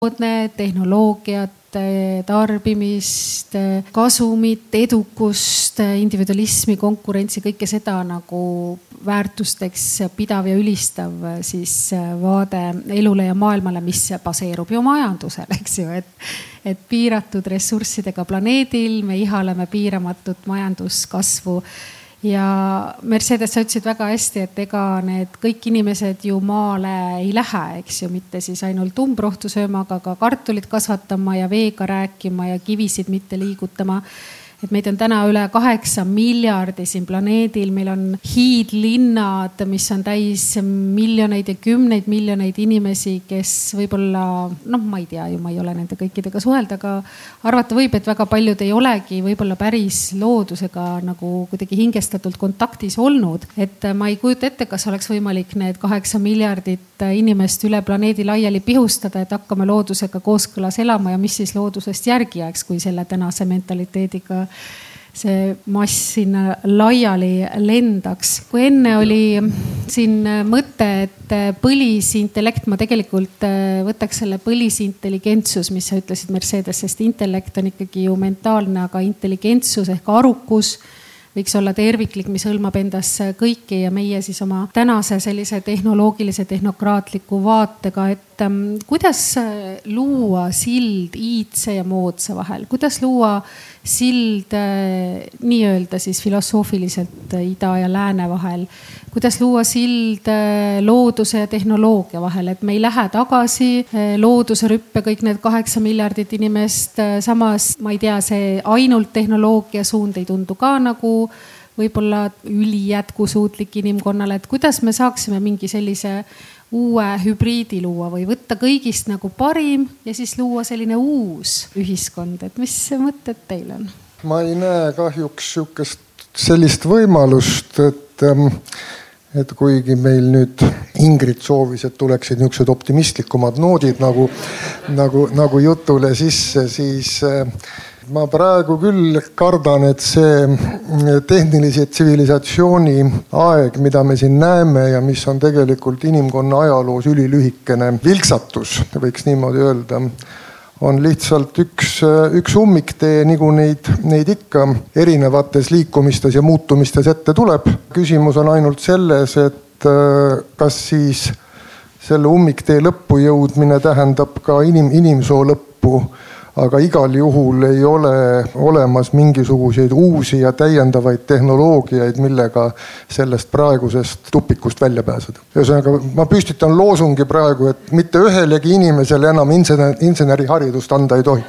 tehnoloogiat, tarbimist, kasumit, edukust, individualismi, konkurentsi, kõike seda nagu väärtusteks pidav ja ülistav siis vaade elule ja maailmale, mis baseerub ju majandusel, eks ju, et piiratud ressurssidega planeedil me ihaleme piiramatut majanduskasvu. Ja Mercedes, sa ütlesid väga hästi, et ega need kõik inimesed ju maale ei lähe, eks ju, mitte siis ainult umbrohtu sööma, aga ka kartulit kasvatama ja veega rääkima ja kivisid mitte liigutama. Et meid on täna üle 8 miljardi siin planeedil, meil on hiidlinnad, mis on täis miljoneid ja kümneid miljoneid inimesi, kes võib-olla, ma ei tea ju, ma ei ole nende kõikidega suhelda, aga arvata võib, et väga paljud ei olegi võib-olla päris loodusega nagu kuidagi hingestatult kontaktis olnud. Et ma ei kujuta ette, kas oleks võimalik need 8 miljardit inimest üle planeedi laiali pihustada, et hakkame loodusega kooskõlas elama ja mis siis loodusest järgi jääks, kui selle tänase mentaliteediga see mass sinna laiali lendaks. Kui enne oli siin mõte, et põlisintellekt, ma tegelikult võtaks selle põlisintelligentsus, mis sa ütlesid Mercedes, sest intellekt on ikkagi ju mentaalne, aga intelligentsus ehk arukus võiks olla terviklik, mis hõlmab endas kõiki ja meie siis oma tänase sellise tehnoloogilise, tehnokraatliku vaatega, et kuidas luua sild iidse ja moodsa vahel, kuidas luua sild nii-öelda siis filosoofiliselt ida ja lääne vahel, kuidas luua sild looduse ja tehnoloogia vahel, et me ei lähe tagasi looduse rüppe kõik need 8 miljardit inimest, samas ma ei tea, see ainult tehnoloogia suund ei tundu ka nagu võib-olla ülijätkusuutlik inimkonnale, et kuidas me saaksime mingi sellise uue hübriidi luua või võtta kõigist nagu parim ja siis luua selline uus ühiskond, et mis mõtted teil on? Ma ei näe kahjuks sellist võimalust, et kuigi meil nüüd Ingrid soovis, et tuleksid niisugused optimistlikumad noodid nagu jutule sisse, siis ma praegu küll kardan, et see tehnilise tsivilisatsiooni aeg, mida me siin näeme ja mis on tegelikult inimkonna ajaloos ülilühikene vilksatus, võiks niimoodi öelda, on lihtsalt üks ummiktee, nagu neid ikka erinevates liikumistes ja muutumistes ette tuleb. Küsimus on ainult selles, et kas siis selle ummiktee lõppu jõudmine tähendab ka inimsoo lõppu, aga igal juhul ei ole olemas mingisuguseid uusi ja täiendavaid tehnoloogiaid, millega sellest praegusest tupikust välja pääseda. Ühesõnaga, ma püstitan loosungi praegu, et mitte ühelegi inimesele enam inseneriharidust anda ei tohi.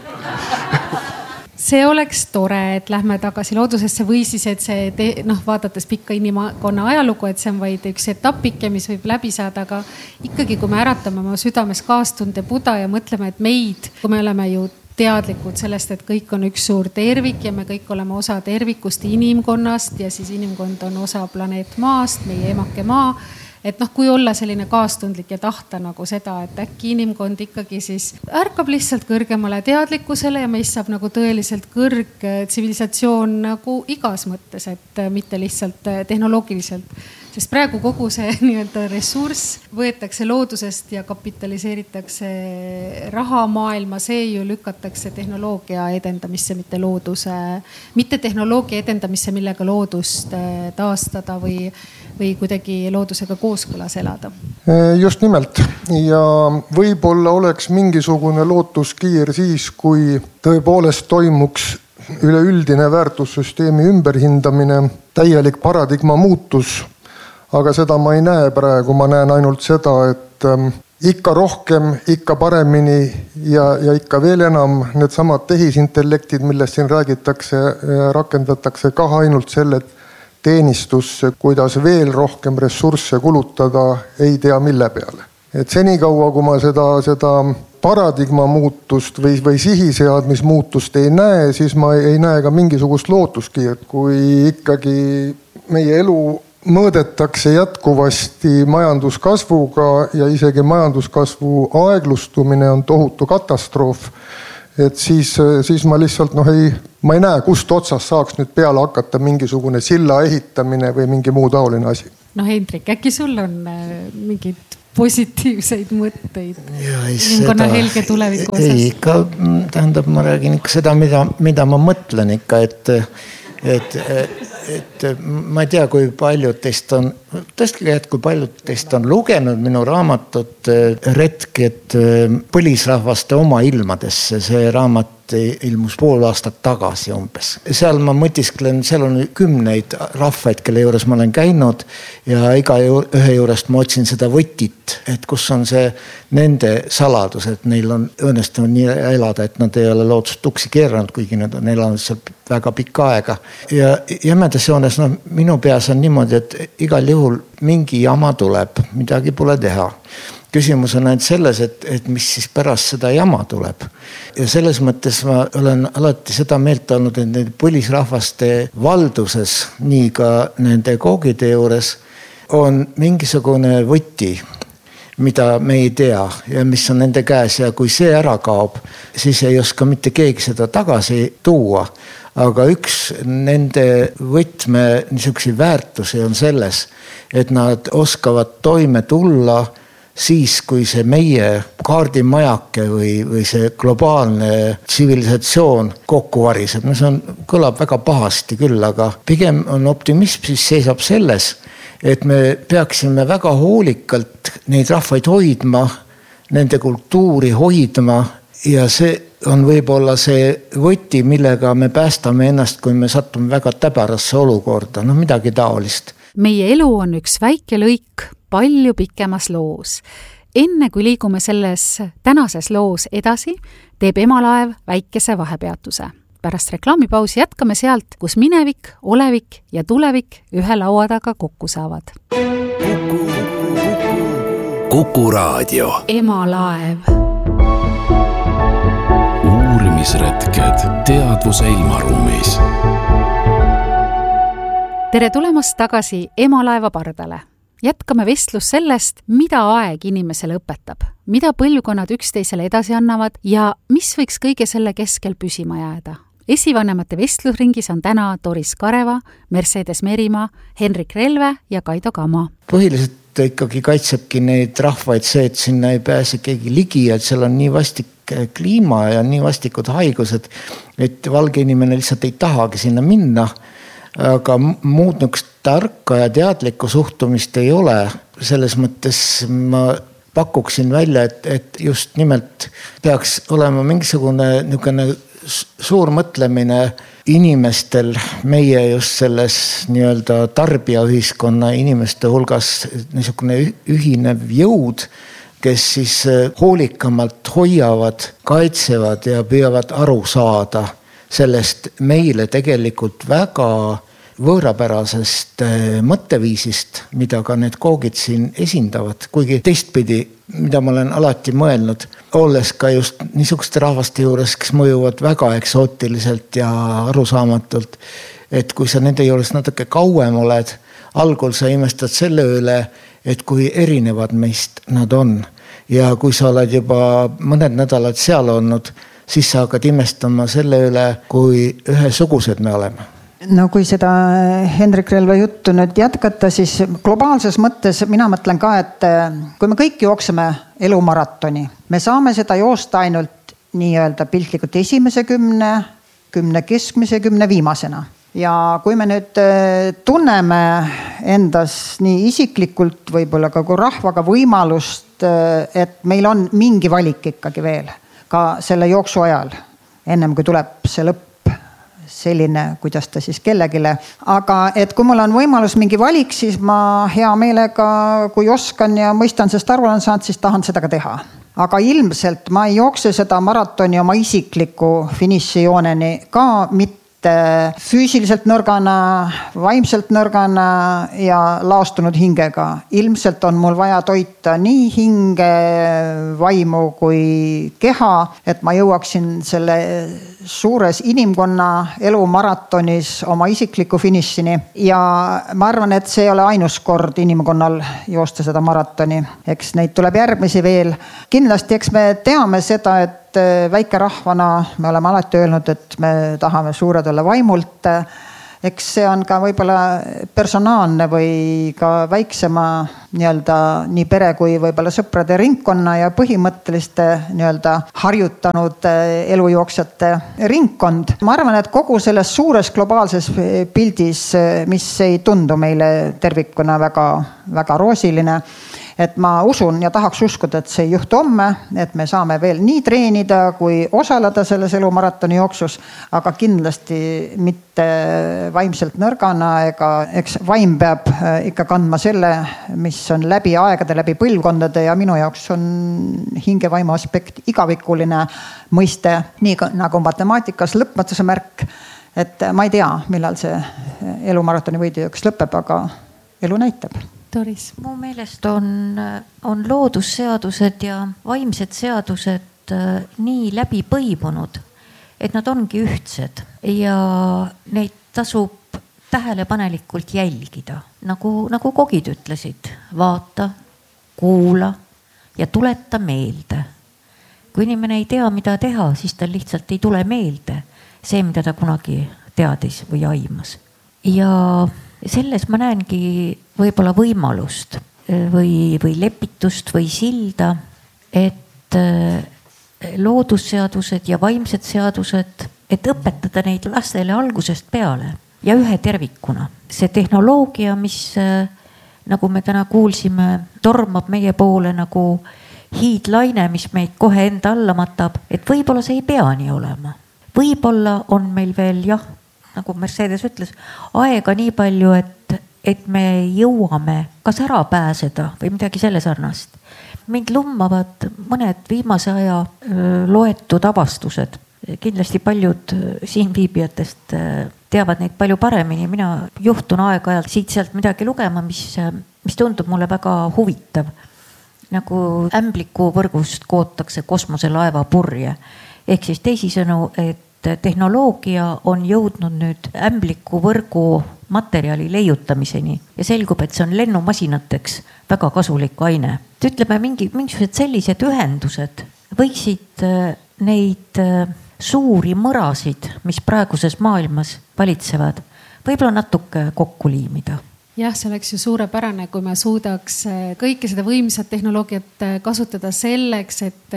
See oleks tore, et lähme tagasi loodusesse või siis, et see vaadates pikka inimkonna ajalugu, et see on vaid üks etapike, mis võib läbi saada, aga ikkagi, kui me äratame oma südames kaastunde Buda ja mõtleme, et meid, kui me oleme ju teadlikud sellest, et kõik on üks suur tervik ja me kõik oleme osa tervikust inimkonnast ja siis inimkond on osa planeet Maast, meie emake Maa. Et kui olla selline kaastundlik ja tahta nagu seda, et äkki inimkond ikkagi siis ärkab lihtsalt kõrgemale teadlikkusele ja meist saab nagu tõeliselt kõrg tsivilisatsioon nagu igas mõttes, et mitte lihtsalt tehnoloogiliselt. Sest praegu kogu see nii-öelda ressurss võetakse loodusest ja kapitaliseeritakse rahamaailma, see ju lükatakse tehnoloogia edendamisse, mitte tehnoloogia edendamisse, millega loodust taastada või kuidagi loodusega kooskõlas elada. Just nimelt. Ja võib-olla oleks mingisugune lootuskiir siis, kui tõepoolest toimuks üleüldine väärtussüsteemi ümberhindamine, täielik paradigma muutus. Aga seda ma ei näe praegu, ma näen ainult seda, et ikka rohkem, ikka paremini ja ikka veel enam need samad tehisintellektid, millest siin räägitakse, rakendatakse ka ainult selle teenistusse, kuidas veel rohkem ressursse kulutada, ei tea mille peale. Et senikaua, kui ma seda paradigma muutust või sihiseadmismuutust ei näe, siis ma ei näe ka mingisugust lootuskiirt, kui ikkagi meie elu mõõdetakse jätkuvasti majanduskasvuga ja isegi majanduskasvu aeglustumine on tohutu katastroof. Et siis ma lihtsalt ma ei näe, kust otsast saaks nüüd peale hakata mingisugune silla ehitamine või mingi muu taoline asi. Hendrik, äkki sul on mingid positiivseid mõtteid inimkonna helge tuleviku osas? Ei, ikka, tähendab, ma räägin ikka seda, mida ma mõtlen ikka, et ma ei tea, kui paljud teist on, tõstke, et kui paljud teist on lugenud minu raamatut Retked põlisrahvaste oma ilmadesse. See raamat ilmus pool aastat tagasi umbes. Seal ma mõtisklen, seal on 10 rahvaid, kelle juures ma olen käinud ja iga ühe juurest ma otsin seda võtit, et kus on see nende saladus, et neil on õnnestunud nii elada, et nad ei ole loodust tuksi keeranud, kuigi nad on elanud seal väga pikka aega. Ja jämedas joones, minu peas on niimoodi, et igal juhul mingi jama tuleb, midagi pole teha. Küsimus on ainult selles, et mis siis pärast seda jama tuleb. Ja selles mõttes ma olen alati seda meelt olnud, et need põlisrahvaste valduses, nii ka nende koogide juures, on mingisugune võti, mida me ei tea ja mis on nende käes ja kui see ära kaob, siis ei oska mitte keegi seda tagasi tuua. Aga üks nende võtme niisuguseid väärtusi on selles, et nad oskavad toime tulla siis, kui see meie kaardimajake või see globaalne tsivilisatsioon kokku variseb. No see kõlab väga pahasti küll, aga pigem on optimism siis seisab selles, et me peaksime väga hoolikalt neid rahvaid hoidma, nende kultuuri hoidma ja see on võib-olla see võti, millega me päästame ennast, kui me satume väga täbarasse olukorda, midagi taolist. Meie elu on üks väike lõik palju pikemas loos. Enne kui liigume selles tänases loos edasi, teeb Emalaev väikese vahepeatuse. Pärast reklaamipausi jätkame sealt, kus minevik, olevik ja tulevik ühe laua taga kokku saavad. Kuku Raadio. Emalaev. Uurimisretked teadvuse ilmaruumis. Tere tulemast tagasi Emalaeva pardale. Jätkame vestlus sellest, mida aeg inimesele õpetab, mida põlvkonnad üksteisele edasi annavad ja mis võiks kõige selle keskel püsima jääda. Esivanemate vestlusringis on täna Doris Kareva, Mercedes Merimaa, Henrik Relve ja Kaido Kama. Põhiliselt ikkagi kaitsebki neid rahvaid see, et sinna ei pääse keegi ligi, et seal on nii vastik kliima ja nii vastikud haigused, et valge inimene lihtsalt ei tahagi sinna minna. Aga muud nükst tarka ja teadlikku suhtumist ei ole. Selles mõttes ma pakuksin välja, et just nimelt peaks olema mingisugune niisugune suur mõtlemine inimestel, meie just selles nii-öelda tarbijaühiskonna inimeste hulgas niisugune ühinev jõud, kes siis hoolikamalt hoiavad, kaitsevad ja püüavad aru saada sellest meile tegelikult väga võõrapärasest mõtteviisist, mida ka need koogid siin esindavad, kuigi teistpidi, mida ma olen alati mõelnud, olles ka just niisuguste rahvaste juures, kes mõjuvad väga eksootiliselt ja arusaamatult, et kui sa nende juures natuke kauem oled, algul sa imestad selle üle, et kui erinevad meist nad on. Ja kui sa oled juba mõned nädalad seal olnud, siis sa hakkad imestama selle üle, kui ühesugused me oleme. No kui seda Henrik Relve juttu nüüd jätkata, siis globaalses mõttes mina mõtlen ka, et kui me kõik jookseme elumaratoni, me saame seda joosta ainult nii-öelda piltlikult esimese 10 keskmise 10 viimasena. Ja kui me nüüd tunneme endas nii isiklikult võib-olla ka kui rahvaga võimalust, et meil on mingi valik ikkagi veel ka selle jooksu ajal, ennem kui tuleb see lõpp selline, kuidas ta siis kellegile. Aga et kui mul on võimalus mingi valik, siis ma hea meelega, kui oskan ja mõistan sest aru olen saanud, siis tahan seda ka teha. Aga ilmselt ma ei jookse seda maratoni oma isikliku finišijooneni ka mitte füüsiliselt nõrgana, vaimselt nõrgana ja laastunud hingega. Ilmselt on mul vaja toita nii hinge, vaimu kui keha, et ma jõuaksin selle suures inimkonna elu maratonis oma isikliku finišini. Ja ma arvan, et see ei ole ainus kord inimkonnal joosta seda maratoni. Eks neid tuleb järgmisi veel. Kindlasti, eks me teame seda, et väike rahvana me oleme alati öelnud, et me tahame suured olla vaimult. eks see on ka võib-olla personaalne või ka väiksema nii-öelda nii pere kui võib-olla sõprade ringkonna ja põhimõtteliste nii-öelda harjutanud elujooksjate ringkond. Ma arvan, et kogu selles suures globaalses pildis, mis ei tundu meile tervikuna väga roosiline, et ma usun ja tahaks uskuda, et see ei juhtu homme, et me saame veel nii treenida kui osaleda selles elumaratoni jooksus, aga kindlasti mitte vaimselt nõrgana, ega eks vaim peab ikka kandma selle, mis on läbi aegade, läbi põlvkondade ja minu jaoks on hingevaimu aspekt igavikuline mõiste, nii nagu matemaatikas lõpmatuse märk, et ma ei tea, millal see elumaratoni võidujooks lõpeb, aga elu näitab. Doris. Mu meelest on loodusseadused ja vaimsed seadused nii läbi põimunud, et nad ongi ühtsed ja neid tasub tähelepanelikult jälgida. Nagu kogid ütlesid, vaata, kuula ja tuleta meelde. Kui inimene ei tea, mida teha, siis tal lihtsalt ei tule meelde see, mida ta kunagi teadis või aimas. Ja selles ma näengi võib-olla võimalust või lepitust või silda, et loodusseadused ja vaimsed seadused, et õpetada neid lastele algusest peale ja ühe tervikuna. See tehnoloogia, mis nagu me täna kuulsime, tormab meie poole nagu hiidlaine, mis meid kohe enda alla matab, et võib-olla see ei pea nii olema. Võib-olla on meil veel nagu Mercedes ütles, aega nii palju, et me jõuame kas ära pääseda või midagi selle sarnast. Mind lummavad mõned viimase aja loetud avastused. Kindlasti paljud siin viibijatest teavad neid palju paremini. Mina juhtun aeg-ajalt siit-sealt midagi lugema, mis tundub mulle väga huvitav. Nagu ämbliku võrgust kootakse kosmoselaeva purje. Ehk siis teisisõnu, et tehnoloogia on jõudnud nüüd ämbliku võrgu materjali leiutamiseni ja selgub, et see on lennumasinateks väga kasulik aine. Ütleme, mingisugused sellised ühendused võiksid neid suuri mõrasid, mis praeguses maailmas valitsevad, võib-olla natuke kokku liimida. Jah, see oleks ju suurepärane, kui me suudaks kõike seda võimsat tehnoloogiat kasutada selleks,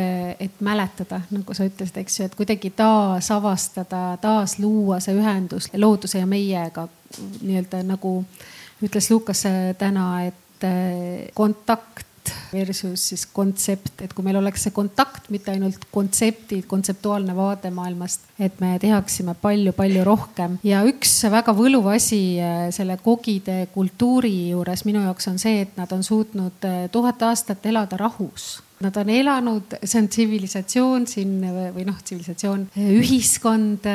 et mäletada, nagu sa ütlesid, eks ju, et kuidagi taas avastada, taas luua see ühendus looduse ja meiega. Nii-öelda nagu ütles Lukas täna, et kontakt versus siis kontsept, et kui meil oleks see kontakt, mitte ainult kontseptid, kontseptuaalne vaade maailmast, et me tehaksime palju rohkem. Ja üks väga võluv asi selle kogide kultuuri juures minu jaoks on see, et nad on suutnud 1000 aastat elada rahus. Nad on elanud, see on tsivilisatsioon siin või tsivilisatsioon, ühiskond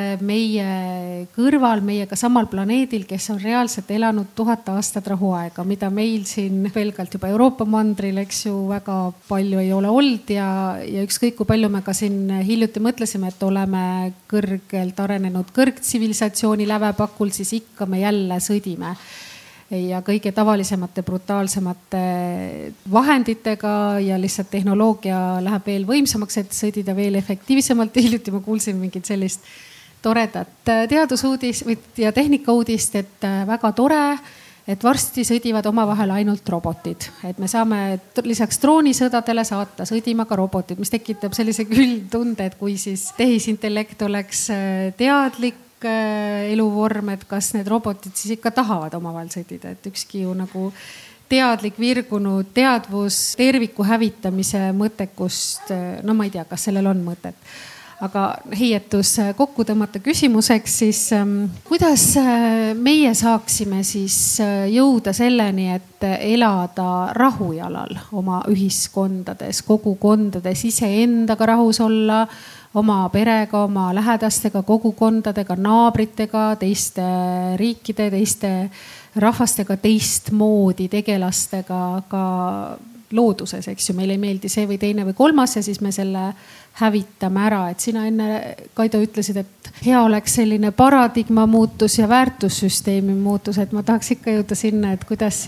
meie kõrval, meiega samal planeedil, kes on reaalselt elanud 1000 aastat rahuaega, mida meil siin pelgalt juba Euroopa mandril, eks ju, väga palju ei ole olnud ja ükskõik kui palju me ka siin hiljuti mõtlesime, et oleme kõrgelt arenenud kõrgtsivilisatsiooni lävepakul, siis ikka me jälle sõdime. Ja kõige tavalisemate, brutaalsemate vahenditega ja lihtsalt tehnoloogia läheb veel võimsamaks, et sõdida veel efektiivsemalt. Hiljuti ma kuulsin mingit sellist toredat teadusuudist ja tehnikauudist, et väga tore, et varsti sõdivad omavahel ainult robotid. Et me saame lisaks droonisõdadele saata sõdima ka robotid, mis tekitab sellise küll tunde, et kui siis tehisintellekt oleks teadlik eluvorm, et kas need robotid siis ikka tahavad omavahel sõdida, et ükski ju nagu teadlik virgunud teadvus terviku hävitamise mõttekust, no ma ei tea, kas sellel on mõtet. Aga heietus kokku tõmmata küsimuseks, siis kuidas meie saaksime siis jõuda selleni, et elada rahujalal oma ühiskondades, kogukondades, iseendaga rahus olla, oma perega, oma lähedastega, kogukondadega, naabritega, teiste riikide, teiste rahvastega, teistmoodi tegelastega ka looduses, eks ju, meil ei meeldi see või teine või kolmas ja siis me selle hävitame ära. Et sina enne, Kaido, ütlesid, et hea oleks selline paradigma muutus ja väärtussüsteemi muutus, et ma tahaks ikka jõuda sinna, et kuidas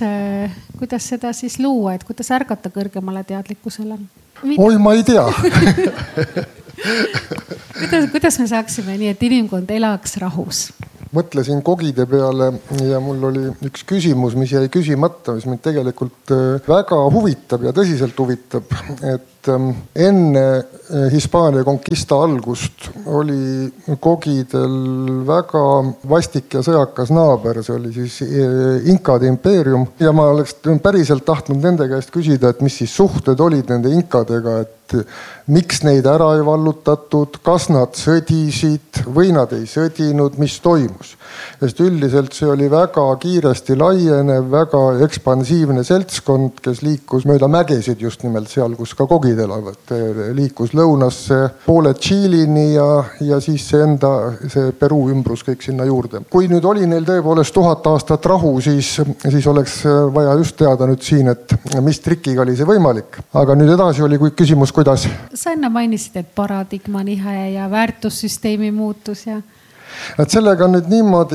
seda siis luua, et kuidas ärgata kõrgemale teadlikkusele. Oi, ma ei tea. kuidas me saaksime nii, et inimkond elaks rahus? mõtlesin kogide peale ja mul oli üks küsimus, mis jäi küsimata, mis mind tegelikult väga huvitab ja tõsiselt huvitab, et enne Hispaania conquista algust oli kogidel väga vastik ja sõjakas naaber, see oli siis inkade impeerium ja ma oleks päriselt tahtnud nende käest küsida, et mis siis suhted olid nende inkadega, et miks neid ära ei vallutatud, kas nad sõdisid või nad ei sõdinud, mis toimus. Sest üldiselt see oli väga kiiresti laienev, väga ekspansiivne seltskond, kes liikus mööda mägesid just nimelt seal, kus ka kogid elavad. Liikus lõunasse poole Tšiilini ja siis see Peru ümbrus kõik sinna juurde. Kui nüüd oli neil tõepoolest 1000 aastat rahu, siis oleks vaja just teada nüüd siin, et mis trikiga oli see võimalik. Aga nüüd edasi oli küsimus, kuidas? Sa enne mainisid, et paradigma nihe ja väärtussüsteemi muutus ja... Et sellega on nüüd niimoodi,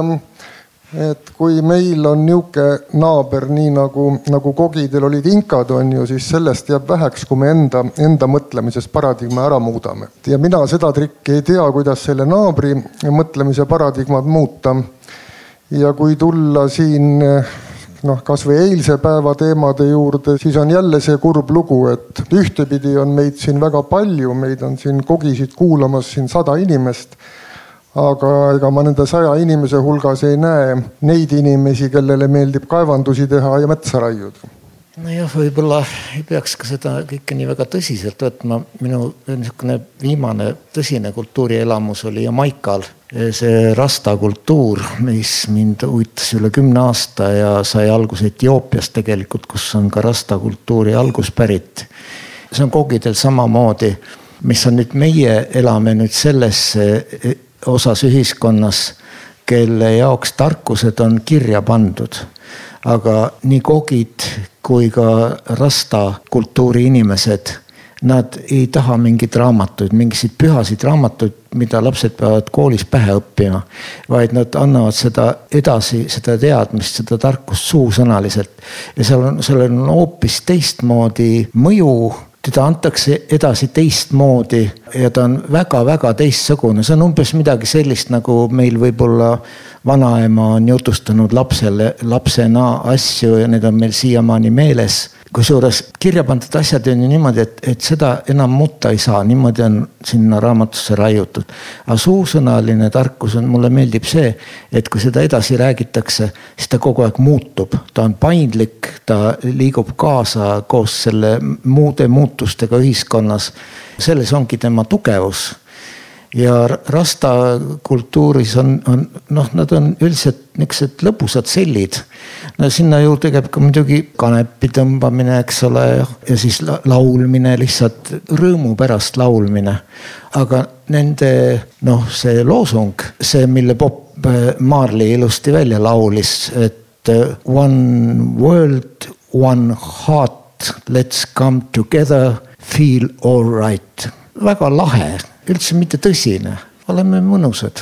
et kui meil on niuke naaber, nii nagu kogidel olid inkad, on ju, siis sellest jääb väheks, kui me enda mõtlemisest paradigma ära muudame. Ja mina seda trikki ei tea, kuidas selle naabri mõtlemise paradigmad muuta. Ja kui tulla siin kas või eilse päeva teemade juurde, siis on jälle see kurb lugu, et ühtepidi on meid siin väga palju, meid on siin kogisid kuulamas siin 100 inimest, aga ega ma nende 100 inimese hulgas ei näe neid inimesi, kellele meeldib kaevandusi teha ja metsa raiuda. Nojah, võib-olla ei peaks ka seda kõike nii väga tõsiselt võtma. Minu niisugune viimane tõsine kultuurielamus oli Jamaikal. See rasta kultuur, mis mind huvitas üle 10 aasta ja sai alguse Etioopias tegelikult, kus on ka rasta kultuuri algus pärit. See on kogidel samamoodi, mis on nüüd meie elame nüüd selles osas ühiskonnas, kelle jaoks tarkused on kirja pandud. Aga nii kogid kui ka rasta kultuuri inimesed, nad ei taha mingid raamatuid, mingisid pühasid raamatuid, mida lapsed peavad koolis pähe õppima, vaid nad annavad seda edasi, seda teadmist, seda tarkust suusõnaliselt. Ja seal on hoopis teistmoodi mõju, teda antakse edasi teistmoodi ja ta on väga-väga teistsugune. See on umbes midagi sellist, nagu meil võib-olla vanaema on jutustanud lapsena asju ja need on meil siiamaani meeles. Kusjuures kirja pandud asjad on ju niimoodi, et seda enam muuta ei saa, niimoodi on sinna raamatusse raiutud. Aga suusõnaline tarkus on, mulle meeldib see, et kui seda edasi räägitakse, siis ta kogu aeg muutub. Ta on paindlik, ta liigub kaasa koos selle muude muutustega ühiskonnas. Selles ongi tema tugevus. Ja rasta kultuuris nad on üldiselt niisugused lõbusad sellid. No sinna juurde käib ka muidugi kanepi tõmbamine, eks ole, ja siis laulmine, lihtsalt rõõmu pärast laulmine. Aga nende, see loosung, see, mille Bob Marley ilusti välja laulis, et one world, one heart, let's come together, feel all right. Väga lahe. Üldse mitte tõsine, oleme mõnusad.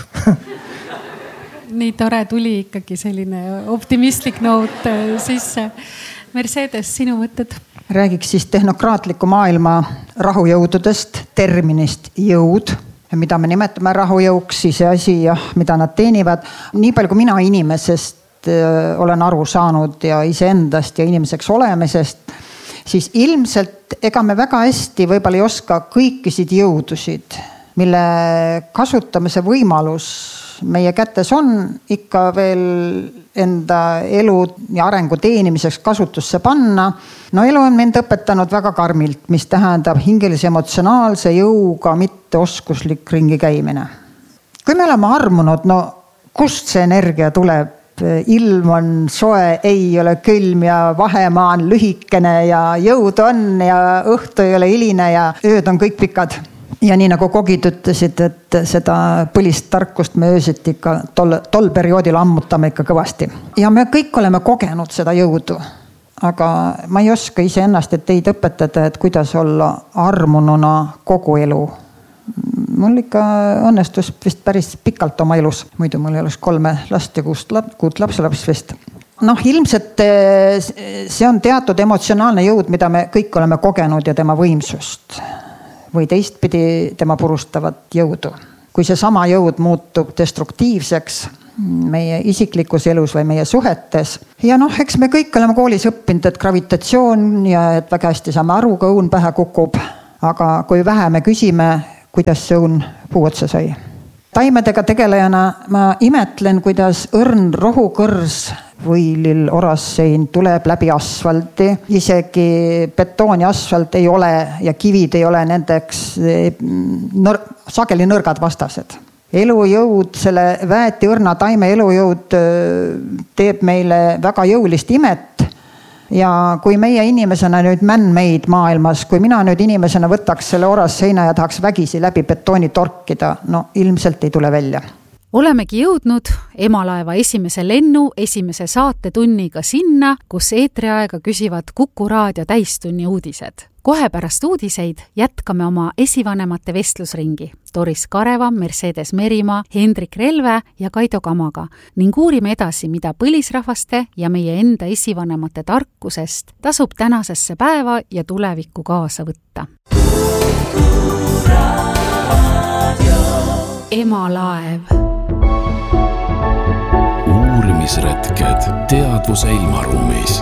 Nii tore tuli ikkagi selline optimistlik noot sisse. Mercedes, sinu mõtted? Räägiks siis tehnokraatliku maailma rahujõududest, terminist jõud, mida me nimetame rahujõuks, siis see asi, mida nad teenivad. Nii palju kui mina inimesest olen aru saanud ja iseendast ja inimeseks olemisest, siis ilmselt ega me väga hästi võib-olla ei oska kõikisid jõudusid, mille kasutamise võimalus meie kätes on ikka veel enda elu ja arengu teenimiseks kasutusse panna. Elu on mind õpetanud väga karmilt, mis tähendab hingelise emotsionaalse jõuga mitteoskuslik ringi käimine. Kui me oleme armunud, kust see energia tuleb? Ilm on soe, ei ole külm ja vahemaa on lühikene ja jõud on ja õhtu ei ole hiline ja ööd on kõik pikad. Ja nii nagu kogid ütlesid, et seda põlist tarkust me öösiti ikka tol perioodil ammutame ikka kõvasti. Ja me kõik oleme kogenud seda jõudu. Aga ma ei oska ise ennast, et teid õpetada, et kuidas olla armununa kogu elu. Mul ikka õnnestus vist päris pikalt oma elus. Muidu mul ei oleks 3 last ja 6 lapselapsest vist. Ilmselt see on teatud emotsionaalne jõud, mida me kõik oleme kogenud ja tema võimsust. Või teistpidi tema purustavat jõudu. kui see sama jõud muutub destruktiivseks meie isiklikus elus või meie suhetes. Ja eks me kõik oleme koolis õppinud, et gravitatsioon ja et väga hästi saame aru, kui õun pähe kukub. Aga kui vähe me küsime, kuidas see õun puu otsa sai. Taimedega tegelejana ma imetlen, kuidas õrn rohukõrs võilil orassein tuleb läbi asfalti. Isegi betoon ja asfalt ei ole ja kivid ei ole nendeks sageli nõrgad vastased. Elujõud, selle väeti õrna taime elujõud teeb meile väga jõulist imet. Ja kui meie inimesena nüüd man-made maailmas, kui mina nüüd inimesena võtaks selle orasseina ja tahaks vägisi läbi betooni torkida, ilmselt ei tule välja. Olemegi jõudnud Emalaeva esimese lennu esimese saatetunniga sinna, kus eetriaega küsivad Kuku raadio täistunni uudised. Kohe pärast uudiseid jätkame oma esivanemate vestlusringi Doris Kareva, Mercedes Merimaa, Hendrik Relve ja Kaido Kamaga ning uurime edasi, mida põlisrahvaste ja meie enda esivanemate tarkusest tasub tänasesse päeva ja tulevikku kaasa võtta. Emalaev. Uurimisretked teadvuse ilmaruumis.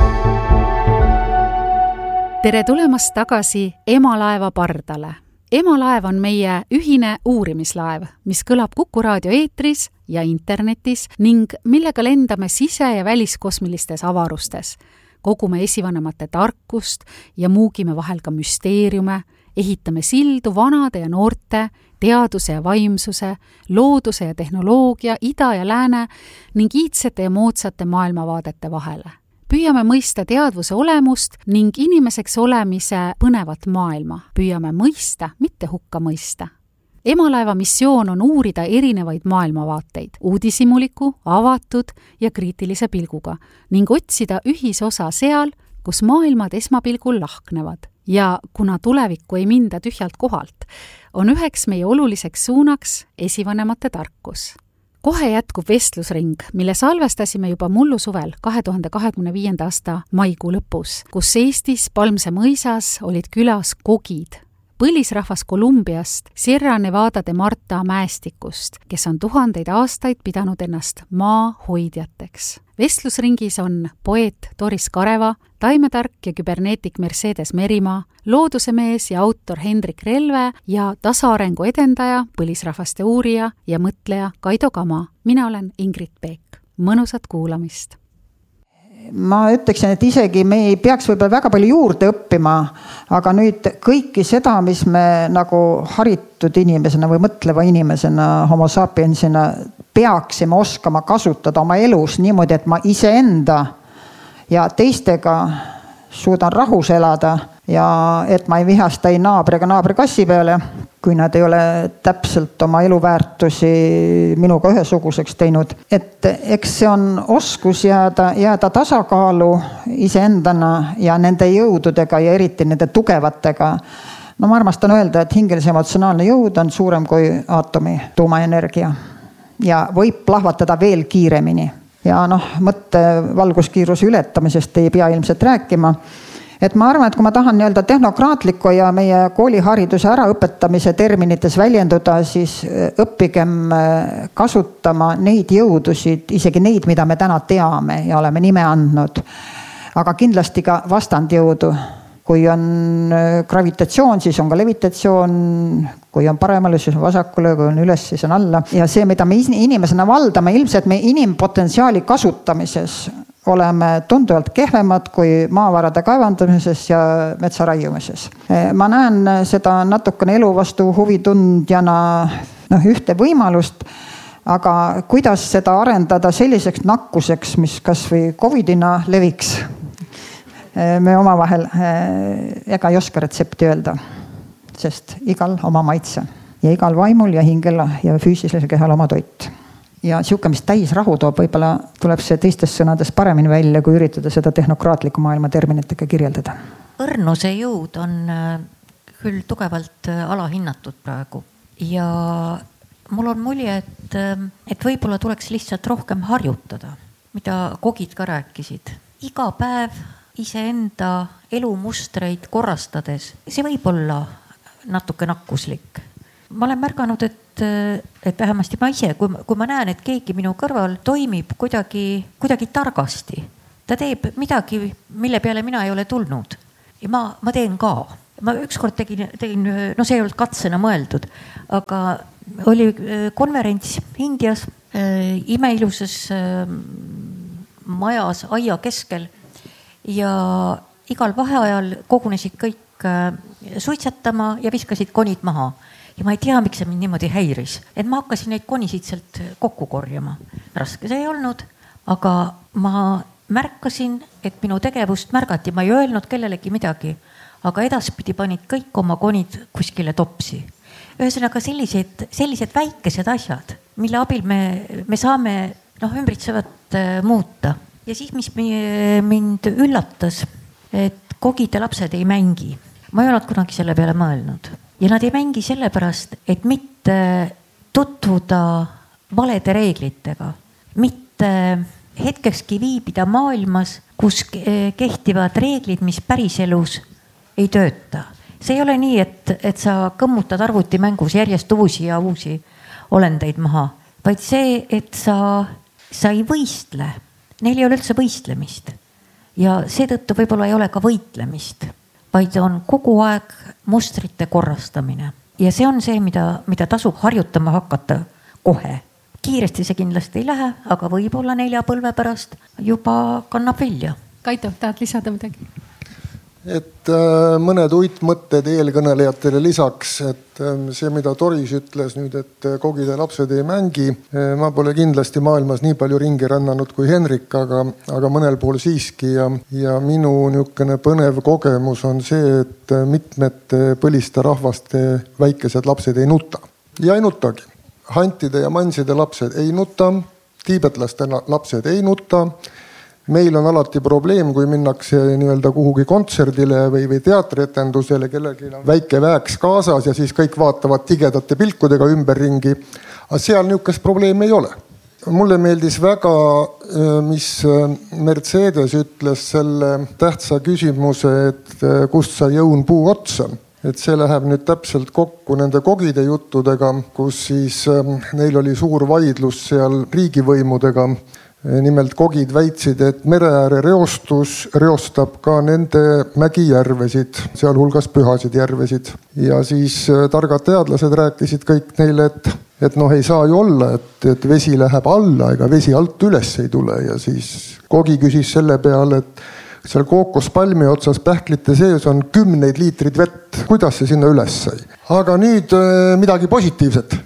Tere tulemast tagasi Emalaeva pardale. Emalaev on meie ühine uurimislaev, mis kõlab Kuku raadio eetris ja internetis ning millega lendame sise- ja väliskosmilistes avarustes. Kogume esivanemate tarkust ja muugime vahel ka müsteeriume, ehitame sildu vanade ja noorte, teaduse ja vaimsuse, looduse ja tehnoloogia, ida ja lääne ning iidsete ja moodsate maailmavaadete vahele. Püüame mõista teadvuse olemust ning inimeseks olemise põnevat maailma. Püüame mõista, mitte hukka mõista. Emalaeva missioon on uurida erinevaid maailmavaateid, uudishimuliku, avatud ja kriitilise pilguga ning otsida ühisosa seal, kus maailmad esmapilgul lahknevad. Ja kuna tulevikku ei minda tühjalt kohalt, on üheks meie oluliseks suunaks esivanemate tarkus. Kohe jätkub vestlusring, mille salvestasime juba mullu suvel 2025. aasta maikuu lõpus, kus Eestis Palmse mõisas olid külas kogid, põlisrahvas Kolumbiast, Sierra Nevada de Marta mäestikust, kes on tuhandeid aastaid pidanud ennast maa hoidjateks. Vestlusringis on poeet Doris Kareva, taimetark ja küberneetik Mercedes Merimaa, loodusemees ja autor Hendrik Relve ja tasaarengu edendaja, põlisrahvaste uurija ja mõtleja Kaido Kama. Mina olen Ingrid Peek. Mõnusat kuulamist. Ma ütleksin, et isegi me ei peaks võib-olla väga palju juurde õppima, aga nüüd kõiki seda, mis me nagu haritud inimesena või mõtleva inimesena, homo sapiensina peaksime oskama kasutada oma elus niimoodi, et ma iseenda ja teistega suudan rahus elada ja et ma ei vihasta ei naabri ega naabri kassi peale, kui nad ei ole täpselt oma eluväärtusi minuga ühesuguseks teinud. Et eks see on oskus jääda tasakaalu iseendana ja nende jõududega ja eriti nende tugevatega. No ma armastan öelda, et hingelise emotsionaalne jõud on suurem kui aatomi tuumaenergia ja võib plahvatada veel kiiremini. Ja mõtte valguskiiruse ületamisest ei pea ilmselt rääkima. Et ma arvan, et kui ma tahan tehnokraatliku ja meie koolihariduse äraõpetamise terminites väljenduda, siis õppigem kasutama neid jõudusid, isegi neid, mida me täna teame ja oleme nime andnud. Aga kindlasti ka vastandjõudu. Kui on gravitatsioon, siis on ka levitatsioon. Kui on paremale, siis on vasakule, kui on üles, siis on alla. Ja see, mida me inimesena valdame, ilmselt me inimpotentsiaali kasutamises oleme tunduvalt kehvemad kui maavarade kaevandamises ja metsa raiumises. Ma näen seda natukene elu vastu huvitundjana ühte võimalust, aga kuidas seda arendada selliseks nakkuseks, mis kas või COVIDina leviks, me omavahel ega ei oska retsepti öelda, sest igal oma maitse ja igal vaimul ja hingel ja füüsilisel kehal oma toit. Ja siuke, mis täis rahu toob, võib-olla tuleb see teistes sõnades paremini välja, kui üritada seda tehnokraatliku maailma terminitega kirjeldada. Õrnuse jõud on küll tugevalt alahinnatud praegu ja mul on mulje, et võib-olla tuleks lihtsalt rohkem harjutada, mida kogid ka rääkisid. Iga päev iseenda elumustreid korrastades, see võib olla natuke nakkuslik. ma olen märganud, et vähemasti ma ise, kui ma näen, et keegi minu kõrval toimib kuidagi targasti, ta teeb midagi, mille peale mina ei ole tulnud ja ma teen ka. Ma ükskord tegin, no see ei olnud katsena mõeldud, aga oli konverents Indias imeilusas majas aia keskel ja igal vaheajal kogunesid kõik suitsetama ja viskasid konid maha. Ja ma ei tea, miks see mind niimoodi häiris, et ma hakkasin neid konisid sealt kokku korjama. Raske see ei olnud, aga ma märkasin, et minu tegevust märgati, ma ei öelnud kellelegi midagi. Aga edaspidi panid kõik oma konid kuskile topsi. Ühesõnaga sellised väikesed asjad, mille abil me saame ümbritsevat muuta. Ja siis, mis mind üllatas, et kogide lapsed ei mängi. Ma ei olnud kunagi selle peale mõelnud. Ja nad ei mängi sellepärast, et mitte tutvuda valede reeglitega, mitte hetkekski viibida maailmas, kus kehtivad reeglid, mis päriselus ei tööta. See ei ole nii, et sa kõmmutad arvutimängus järjest uusi ja uusi olendeid maha, vaid see, et sa ei võistle. Neil ei ole üldse võistlemist. Ja seetõttu võib-olla ei ole ka võitlemist, vaid on kogu aeg mustrite korrastamine. Ja see on see, mida tasub harjutama hakata kohe. Kiiresti see kindlasti ei lähe, aga võib-olla 4 põlve pärast juba kannab vilja. Kaito, tahad lisada midagi? Et mõned uitmõtted eelkõnelejatele lisaks, et see, mida Toris ütles nüüd, et kogide lapsed ei mängi. Ma pole kindlasti maailmas nii palju ringi rännanud kui Henrik, aga mõnel pool siiski. Ja minu niisugune põnev kogemus on see, et mitmete põliste rahvaste väikesed lapsed ei nuta. Ja ei nutagi. Hantide ja manside lapsed ei nuta, tiibetlaste lapsed ei nuta. Meil on alati probleem, kui minnakse nii-öelda kuhugi kontserdile või teatrietendusele, kellelgi on väike väeks kaasas ja siis kõik vaatavad tigedate pilkudega ümberringi. Aga seal niisugust probleemi ei ole. Mulle meeldis väga, mis Mercedes ütles selle tähtsa küsimuse, et kust sa jõun puu otsa. Et see läheb nüüd täpselt kokku nende kogide juttudega, kus siis neil oli suur vaidlus seal riigivõimudega. Nimelt kogid väitsid, et mereääre reostus reostab ka nende mägijärvesid, sealhulgas pühasid järvesid. Ja siis targad teadlased rääkisid kõik neile, et ei saa ju olla, et vesi läheb alla, ega vesi alt üles ei tule. Ja siis kogi küsis selle peale, et seal kookospalmi otsas pähklite sees on 10 liitrid vett. Kuidas see sinna üles sai? Aga nüüd midagi positiivset.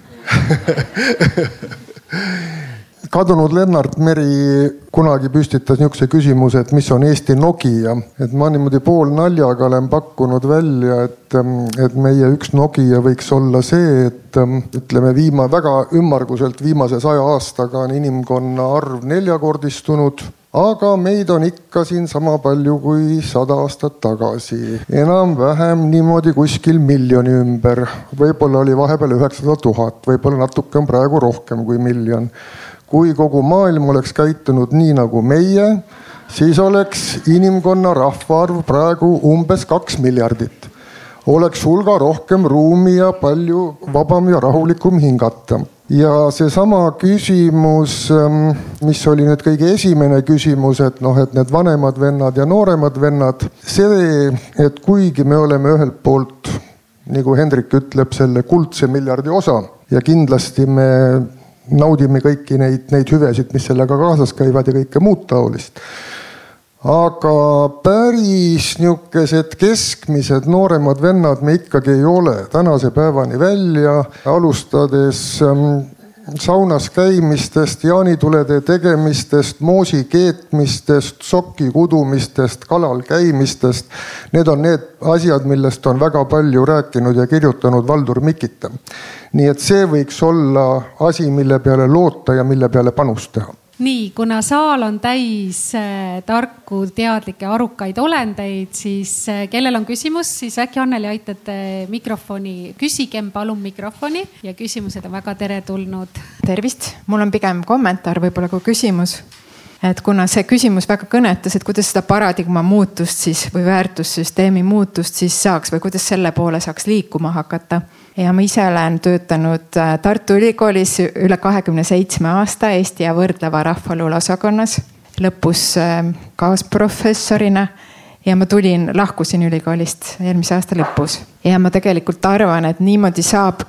Kadunud Lennart Meri kunagi püstitas niisuguse küsimuse, et mis on Eesti Nokia. Et ma niimoodi pool naljaga olen pakkunud välja, et meie üks Nokia võiks olla see, et ütleme väga ümmarguselt viimase 100 aastaga on inimkonna arv 4-kordistunud, aga meid on ikka siin sama palju kui 100 aastat tagasi. Enam-vähem niimoodi kuskil 1 miljoni ümber. Võib-olla oli vahepeal 900 000, võib-olla natuke on praegu rohkem kui 1 miljon. Kui kogu maailm oleks käitunud nii nagu meie, siis oleks inimkonna rahvaarv praegu umbes 2 miljardit. Oleks hulga rohkem ruumi ja palju vabam ja rahulikum hingata. Ja see sama küsimus, mis oli nüüd kõige esimene küsimus, et need vanemad vennad ja nooremad vennad, see, et kuigi me oleme ühelt poolt, nagu Hendrik ütleb, selle kuldse miljardi osa ja kindlasti me naudime kõiki neid hüvesid, mis sellega kaasas käivad ja kõike muud taolist. Aga päris niisugused keskmised nooremad vennad me ikkagi ei ole tänase päevani välja, alustades saunas käimistest, jaanitulede tegemistest, moosi keetmistest, sokki kudumistest, kalal käimistest. Need on need asjad, millest on väga palju rääkinud ja kirjutanud Valdur Mikita. Nii et see võiks olla asi, mille peale loota ja mille peale panust teha. Nii, kuna saal on täis tarku, teadlikke, arukaid olendeid, siis kellel on küsimus, siis äkki Anneli aitate mikrofoni, küsigem palun mikrofoni ja küsimused on väga teretulnud. Tervist, mul on pigem kommentaar võib-olla kui küsimus. Et kuna see küsimus väga kõnetas, et kuidas seda paradigma muutust siis või väärtussüsteemi muutust siis saaks või kuidas selle poole saaks liikuma hakata. ja ma ise olen töötanud Tartu Ülikoolis üle 27 aasta Eesti ja võrdleva rahvaluule osakonnas, lõpus kaasprofessorina ja ma lahkusin ülikoolist eelmise aasta lõpus. Ja ma tegelikult arvan, et niimoodi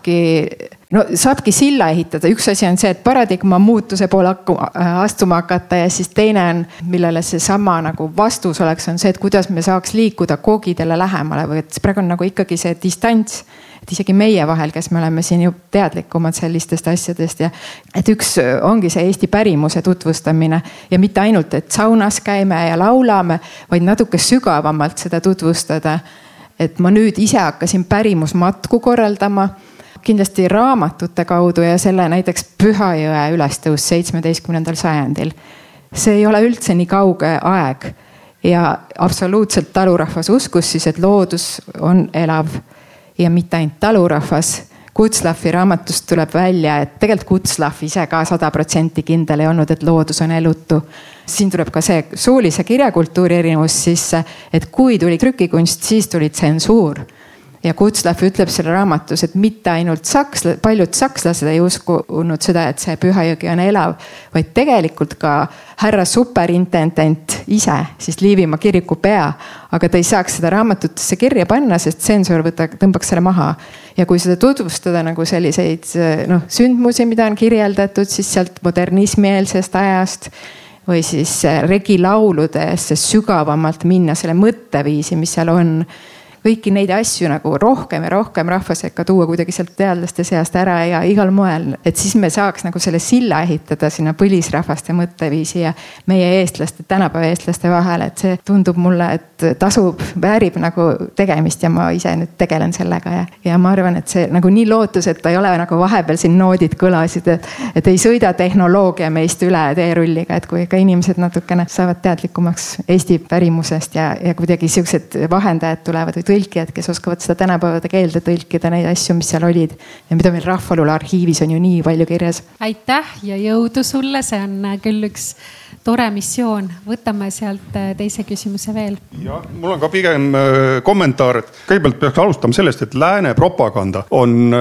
saabki silla ehitada. Üks asi on see, et paradigma muutuse poole astuma hakata ja siis teine on, millele see sama nagu vastus oleks, on see, et kuidas me saaks liikuda kogidele lähemale või et praegu on nagu ikkagi see distants, et isegi meie vahel, kes me oleme siin ju teadlikumad sellistest asjadest ja et üks ongi see Eesti pärimuse tutvustamine ja mitte ainult, et saunas käime ja laulame, vaid natuke sügavamalt seda tutvustada. Et ma nüüd ise hakkasin pärimusmatku korraldama, kindlasti raamatute kaudu ja selle näiteks Pühajõe ülestõus 17. sajandil. See ei ole üldse nii kauge aeg ja absoluutselt talurahvas uskus siis, et loodus on elav ja mitte ainult talurahvas. Kutslafi raamatust tuleb välja, et tegelikult Kutslaf ise ka 100% kindel ei olnud, et loodus on elutu. Siin tuleb ka see suulise kirjakultuuri erinevus sisse, et kui tuli trükikunst, siis tuli tsensuur. Ja Kutslaf ütleb selle raamatus, et mitte ainult paljud sakslased ei uskunud seda, et see Pühajõgi on elav, vaid tegelikult ka härra superintendent ise, siis Liivimaa kiriku pea, aga ta ei saaks seda raamatutesse kirja panna, sest tsensor tõmbaks selle maha. Ja kui seda tutvustada nagu selliseid sündmusi, mida on kirjeldatud, siis sealt modernismieelsest ajast või siis regilauludesse sügavamalt minna selle mõtteviisi, mis seal on, kõiki neid asju nagu rohkem ja rohkem rahva sekka tuua kuidagi sealt teadlaste seast ära ja igal moel, et siis me saaks nagu selle silla ehitada sinna põlisrahvaste mõtteviisi ja meie eestlaste, tänapäeva eestlaste vahel, et see tundub mulle, et tasub, väärib nagu tegemist ja ma ise nüüd tegelen sellega ja ma arvan, et see nagu nii lootus, et ta ei ole nagu vahepeal siin noodid kõlasid, et ei sõida tehnoloogia meist üle teerulliga, et kui ka inimesed natukene saavad teadlikumaks Eesti pärimusest ja kuidagi siuksed vahendajad tulevad või tõlkijad, kes oskavad seda tänapäevade keelde tõlkida neid asju, mis seal olid ja mida meil Rahvaluule arhiivis on ju nii palju kirjas. Aitäh ja jõudu sulle, see on küll üks tore missioon. Võtame sealt teise küsimuse veel. Ja, mul on ka pigem kommentaar, et kõigepealt peaks alustama sellest, et lääne propaganda on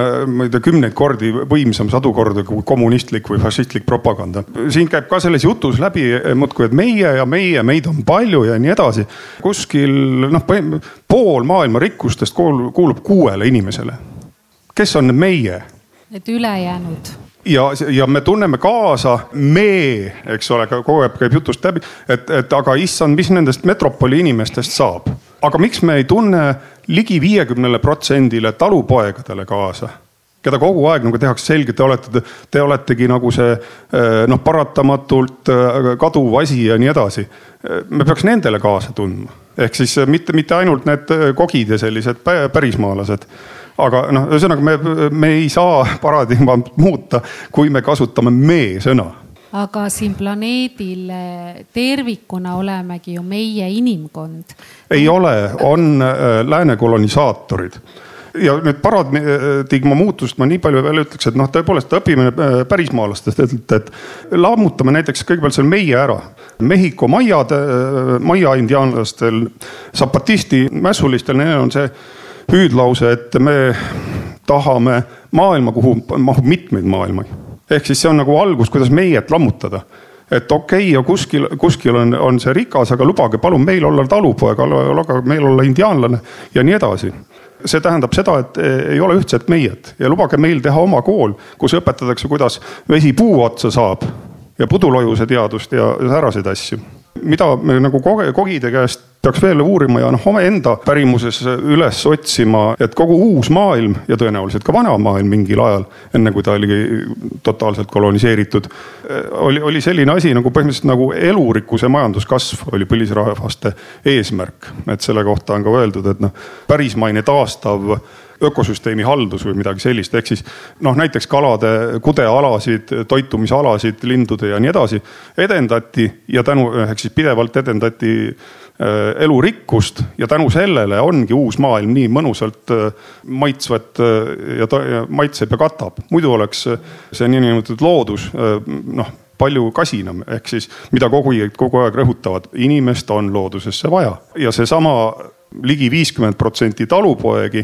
10 kordi võimsam, 100 korda kui kommunistlik või fašistlik propaganda. Siin käib ka selles jutus läbi muudkui, et meid on palju ja nii edasi. Kuskil pool maailma rikkustest kuulub 6 inimesele. Kes on meie? Need ülejäänud. Ja me tunneme kaasa, eks ole, kogu aeg käib jutust läbi, et aga issand, mis nendest metropoli inimestest saab. Aga miks me ei tunne ligi 50% talupoegadele kaasa? Keda kogu aeg nagu tehakse selge, te oletegi nagu see paratamatult kaduv asi ja nii edasi. Me peaks nendele kaasa tundma. Ehk siis mitte ainult need kogid ja sellised pärismaalased. Aga ühesõnaga me ei saa paradigma muuta, kui me kasutame sõna. Aga siin planeedil tervikuna olemegi ju meie inimkond. Ei ole, on lääne kolonisaatorid. Ja nüüd paradigma muutust ma nii palju veel ütleks, et tõepoolest õpime pärismaalastest, et lammutame näiteks kõigepealt seal meie ära. Mehhiko maia indiaanlastel, zapatisti mässulistel, neil on see hüüdlause, et me tahame maailma, kuhu mahub mitmeid maailma. Ehk siis see on nagu algus, kuidas meiet lammutada. Et okei, ja kuskil on see rikas, aga lubage palun meil olla talupoeg, lubage meil olla indiaanlane ja nii edasi. See tähendab seda, et ei ole ühtset meiet ja lubage meil teha oma kool, kus õpetatakse, kuidas vesi puu otsa saab ja pudulojuse teadust ja säraseid asju. Mida me nagu kogide käest peaks veel uurima ja enda pärimuses üles otsima, et kogu uus maailm ja tõenäoliselt ka vana maailm mingil ajal, enne kui ta oli totaalselt koloniseeritud, oli selline asi nagu põhimõtteliselt nagu elurikkuse majanduskasv oli põlisrahvaste eesmärk. Et selle kohta on ka öeldud, et pärismaine taastav ökosüsteemi haldus või midagi sellist. Ehk siis näiteks kalade kudealasid, toitumisalasid, lindude ja nii edasi edendati ja ehk siis pidevalt edendati elurikkust ja tänu sellele ongi uus maailm nii mõnusalt maitsvat ja maitseb ja katab. Muidu oleks see niinimetatud loodus palju kasinam, ehk siis mida kogu aeg rõhutavad, inimest on loodusesse vaja. Ja see sama ligi 50% talupoegi,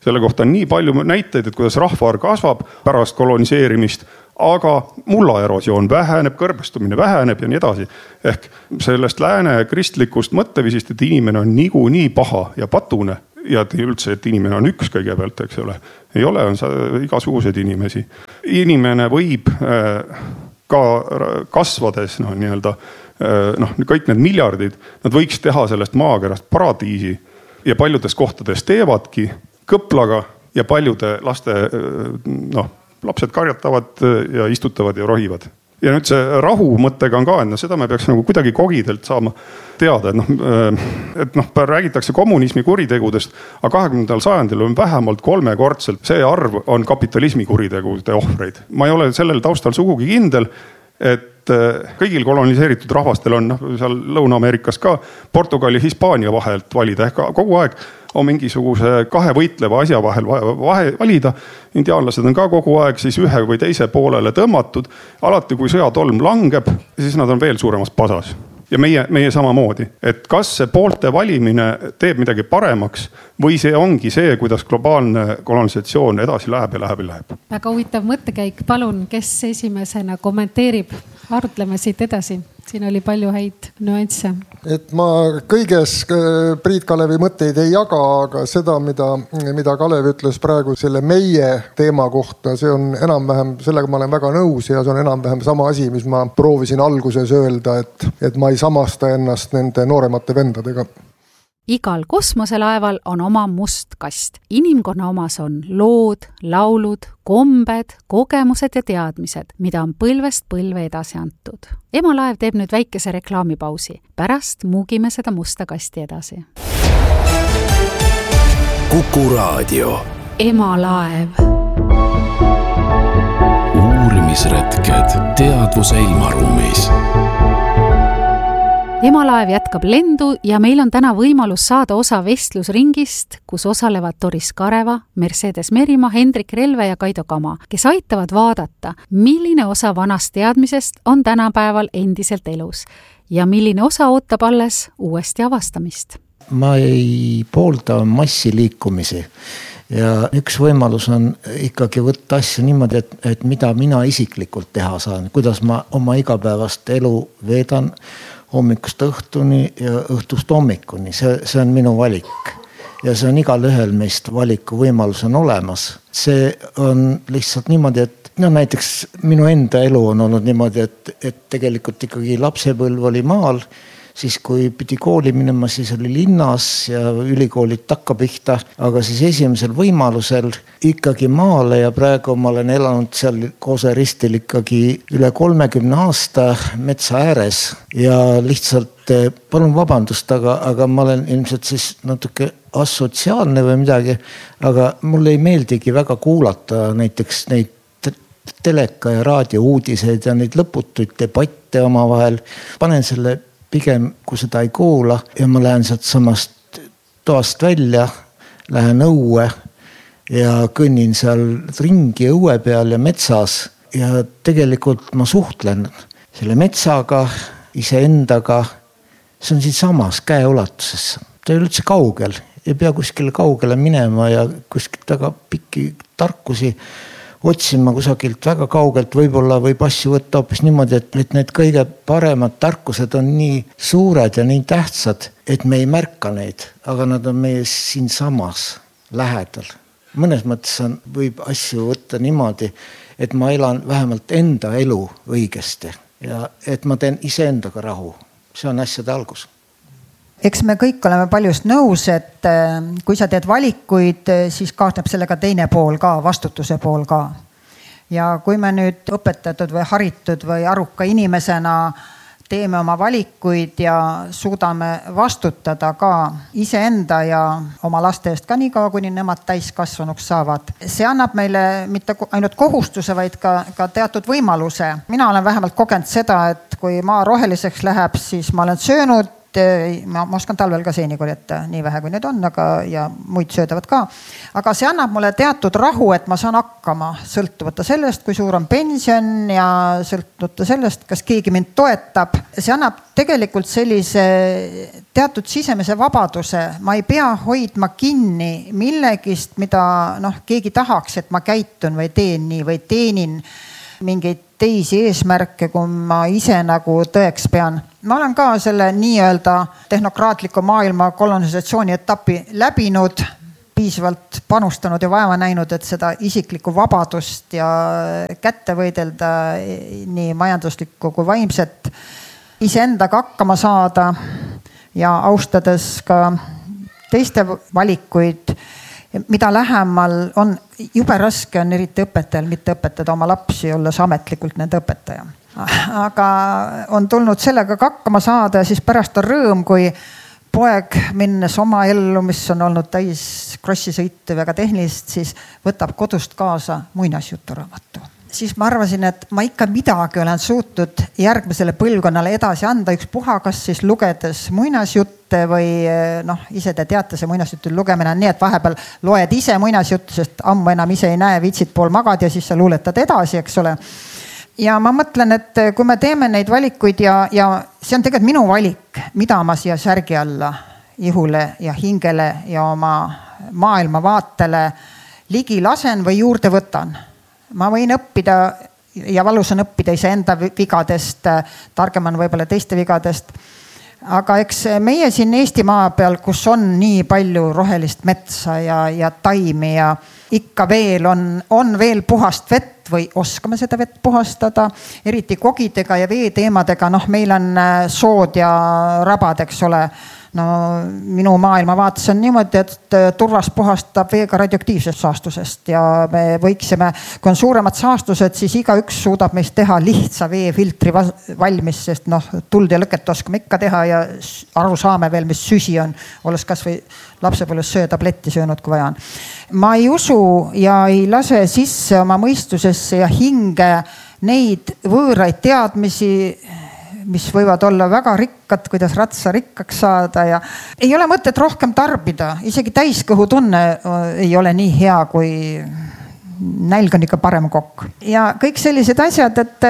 selle kohta on nii palju näiteid, et kuidas rahvaarv kasvab pärast koloniseerimist, aga mullaerosioon väheneb, kõrbestumine väheneb ja nii edasi. Ehk sellest lääne kristlikust mõttevisist, et inimene on nii paha ja patune ja üldse, et inimene on üks kõigepealt, eks ole. Ei ole, on igasuguseid inimesi. Inimene võib ka kasvades, kõik need miljardid, nad võiks teha sellest maakerast paradiisi ja paljudes kohtades teevadki kõplaga ja paljude laste, lapsed karjatavad ja istutavad ja rohivad. Ja nüüd see rahu mõttega on ka, et seda me peaks nagu kuidagi kogidelt saama teada, et räägitakse kommunismi kuritegudest, aga 20. sajandil on vähemalt 3-kordselt see arv on kapitalismi kuritegude ohvreid. Ma ei ole sellel taustal sugugi kindel, et kõigil koloniseeritud rahvastel on seal Lõuna-Ameerikas ka Portugali ja Hispaania vahelt valida. Ehk kogu aeg on mingisuguse kahe võitleva asja vahel valida. Indiaanlased on ka kogu aeg siis ühe või teise poolele tõmmatud. Alati kui sõjatolm langeb, siis nad on veel suuremas pasas. Ja meie samamoodi, et kas see poolte valimine teeb midagi paremaks või see ongi see, kuidas globaalne kolonisatsioon edasi läheb ja läheb. Väga huvitav mõttekäik. Palun, kes esimesena kommenteerib? Arutleme siit edasi. Siin oli palju häid nüansse. Et ma kõiges Priit Kalevi mõtteid ei jaga, aga seda, mida Kalev ütles praegu selle meie teema kohta, see on enam-vähem, sellega ma olen väga nõus ja see on enam-vähem sama asi, mis ma proovisin alguses öelda, et ma ei samasta ennast nende nooremate vendadega. Igal kosmoselaeval on oma must kast. Inimkonna omas on lood, laulud, kombed, kogemused ja teadmised, mida on põlvest põlve edasi antud. Emalaev teeb nüüd väikese reklaamipausi. Pärast muugime seda musta kasti edasi. Kuku Raadio. Emalaev. Uurimisretked teadvuse ilmaruumis. Emalaev jätkab lendu ja meil on täna võimalus saada osa vestlusringist, kus osalevad Doris Kareva, Mercedes Merimaa, Hendrik Relve ja Kaido Kama, kes aitavad vaadata, milline osa vanast teadmisest on tänapäeval endiselt elus ja milline osa ootab alles uuesti avastamist. Ma ei poolda massiliikumisi ja üks võimalus on ikkagi võtta asju niimoodi, et mida mina isiklikult teha saan, kuidas ma oma igapäevast elu veedan hommikust õhtuni ja õhtust hommikuni. See on minu valik ja see on igal ühel meist valiku võimalus on olemas. See on lihtsalt niimoodi, et näiteks minu enda elu on olnud niimoodi, et tegelikult ikkagi lapsepõlv oli maal, siis kui pidi kooli minema, siis oli linnas ja ülikoolid takkapihta, aga siis esimesel võimalusel ikkagi maale ja praegu ma olen elanud seal Koose ristil ikkagi üle 30 aasta metsa ääres ja lihtsalt palun vabandust, aga ma olen ilmselt siis natuke asotsiaalne või midagi, aga mulle ei meeldigi väga kuulata näiteks neid teleka ja raadio uudiseid ja neid lõputuid debatte omavahel. Panen selle pigem, kui seda ei kuula ja ma lähen sealt samast toast välja, lähen õue ja kõnnin seal ringi õue peal ja metsas ja tegelikult ma suhtlen selle metsaga, iseendaga. See on siin samas käeulatuses. Ta ei ole üldse kaugel, ei pea kuskile kaugele minema ja kuskilt väga pikki tarkusi otsima kusagilt väga kaugelt, võib-olla võib asju võtta hoopis niimoodi, et need kõige paremad tarkused on nii suured ja nii tähtsad, et me ei märka neid, aga nad on meie siin samas lähedal. Mõnes mõttes võib asju võtta niimoodi, et ma elan vähemalt enda elu õigesti ja et ma teen iseendaga rahu. See on asjade algus. Eks me kõik oleme paljust nõus, et kui sa teed valikuid, siis kaasneb sellega teine pool ka, vastutuse pool ka. Ja kui me nüüd õpetatud või haritud või aruka inimesena teeme oma valikuid ja suudame vastutada ka iseenda ja oma laste eest ka nii kaua, kuni nemad täiskasvanuks saavad. See annab meile mitte ainult kohustuse, vaid ka teatud võimaluse. Mina olen vähemalt kogenud seda, et kui maa roheliseks läheb, siis ma olen söönud ma oskan talvel ka seeni korjata nii vähe kui need on, ja muid söödavad ka. Aga see annab mulle teatud rahu, et ma saan hakkama sõltuvata sellest, kui suur on pension ja sõltuvata sellest, kas keegi mind toetab. See annab tegelikult sellise teatud sisemise vabaduse. Ma ei pea hoidma kinni millegist, mida keegi tahaks, et ma käitun või teen nii või teenin mingeid teisi eesmärke, kui ma ise nagu tõeks pean. Ma olen ka selle nii-öelda tehnokraatliku maailma kolonisatsiooni etapi läbinud, piisavalt panustanud ja vaeva näinud, et seda isiklikku vabadust ja kätte võidelda nii majanduslikku kui vaimset, iseendaga hakkama saada ja austades ka teiste valikuid, mida lähemal on. Jube raske on eriti õpetajal mitte õpetada oma lapsi, olles ametlikult nende õpetaja. Aga on tulnud sellega hakkama saada ja siis pärast on rõõm, kui poeg minnes oma ellu, mis on olnud täis krossisõitu väga tehnilist, siis võtab kodust kaasa muinasjuturaamatu. Siis ma arvasin, et ma ikka midagi olen suutnud järgmisele põlvkonnale edasi anda, ükspuha, kas siis lugedes muinasjutte või ise te teate, see muinasjutte lugemine on nii, et vahepeal loed ise muinasjutte, sest ammu enam ise ei näe, viitsid pool magad ja siis sa luuletad edasi, eks ole. Ja ma mõtlen, et kui me teeme neid valikuid ja see on tegelikult minu valik, mida ma siia särgi alla ihule ja hingele ja oma maailmavaatele ligi lasen või juurde võtan. Ma võin õppida ja valus on õppida iseenda vigadest, targem on võib-olla teiste vigadest. Aga eks meie siin Eestimaa peal, kus on nii palju rohelist metsa ja taimi ja ikka veel on veel puhast vett või oskame seda vett puhastada, eriti kogidega ja veeteemadega. Meil on sood ja rabad, eks ole. Minu maailmavaates on niimoodi, et turvas puhastab veega radioaktiivsest saastusest ja me võiksime, kui on suuremad saastused, siis igaüks suudab meist teha lihtsa veefiltri valmis, sest tuld ja lõket oskame ikka teha ja aru saame veel, mis süsi on, olles kas või lapsepõlves söötabletti söönud, kui vaja on. Ma ei usu ja ei lase sisse oma mõistusesse ja hinge neid võõraid teadmisi, mis võivad olla väga rikkad, kuidas ratsa rikkaks saada ja ei ole mõtet rohkem tarbida. Isegi täiskõhutunne ei ole nii hea, kui nälg on ikka parem kokk. Ja kõik sellised asjad, et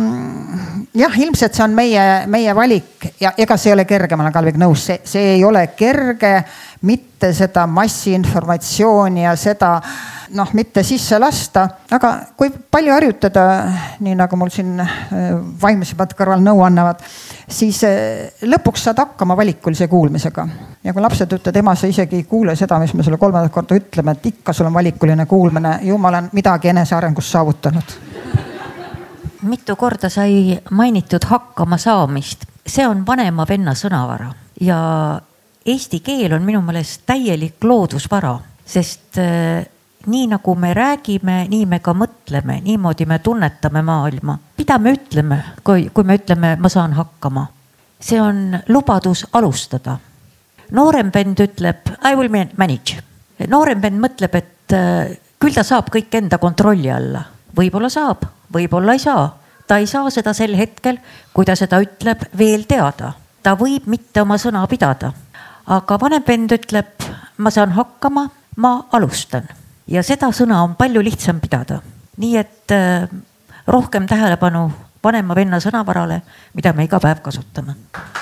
jah, ilmselt see on meie valik ja ega see ei ole kerge, ma olen Kalvik nõus, see ei ole kerge mitte seda massiinformatsiooni ja seda mitte sisse lasta, aga kui palju harjutada, nii nagu mul siin vaimsemad kõrval nõu annavad, siis lõpuks saad hakkama valikulise kuulmisega. Ja kui lapsed ütlevad, ema, sa isegi ei kuule seda, mis me sulle 3. korda ütleme, et ikka sul on valikuline kuulmine, ju ma olen midagi enesearengus saavutanud. Mitu korda sai mainitud hakkama saamist. See on vanema venna sõnavara ja eesti keel on minu meelest täielik loodusvara, sest nii nagu me räägime, nii me ka mõtleme, niimoodi me tunnetame maailma. Mida me ütleme, kui me ütleme, ma saan hakkama? See on lubadus alustada. Noorem vend ütleb, I will manage. Noorem vend mõtleb, et küll ta saab kõik enda kontrolli alla. Võib-olla saab, võib-olla ei saa. Ta ei saa seda sel hetkel, kui ta seda ütleb, veel teada. Ta võib mitte oma sõna pidada. Aga vanem vend ütleb, ma saan hakkama, ma alustan. Ja seda sõna on palju lihtsam pidada. Nii et rohkem tähelepanu vanema venna sõnavarale, mida me iga päev kasutame.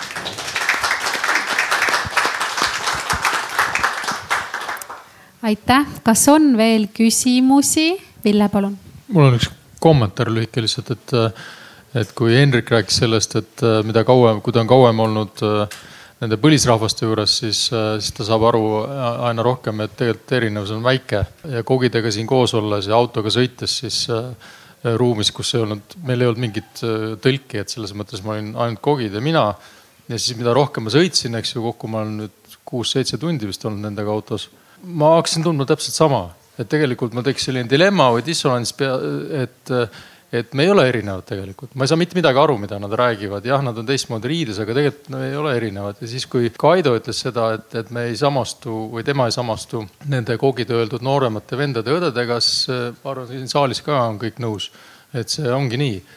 Aitäh. Kas on veel küsimusi? Ville, palun. Mul on üks kommentaar lühike lihtsalt, et kui Henrik rääkis sellest, et kui ta on kauem olnud nende põlisrahvaste juures, siis ta saab aru aina rohkem, et tegelikult erinevus on väike. Ja kogidega siin koos olles ja autoga sõites siis ruumis, kus meil ei olnud mingit tõlki, et selles mõttes ma olin ainult kogid ja mina. Ja siis mida rohkem ma sõitsin, eks ju, kokku ma olen nüüd 6-7 tundi vist olnud nendega autos. Ma hakkasin tundma täpselt sama, et tegelikult ma teeks selline dilemma või dissonants, et me ei ole erinevad tegelikult. Ma ei saa mitte midagi aru, mida nad räägivad. Jah, nad on teistmoodi riides, aga tegelikult me ei ole erinevad. Ja siis, kui Kaido ütles seda, et me ei samastu või tema ei samastu nende kogide öeldud nooremate vendade õdedega, siis arvan, siin saalis ka on kõik nõus, et see ongi nii.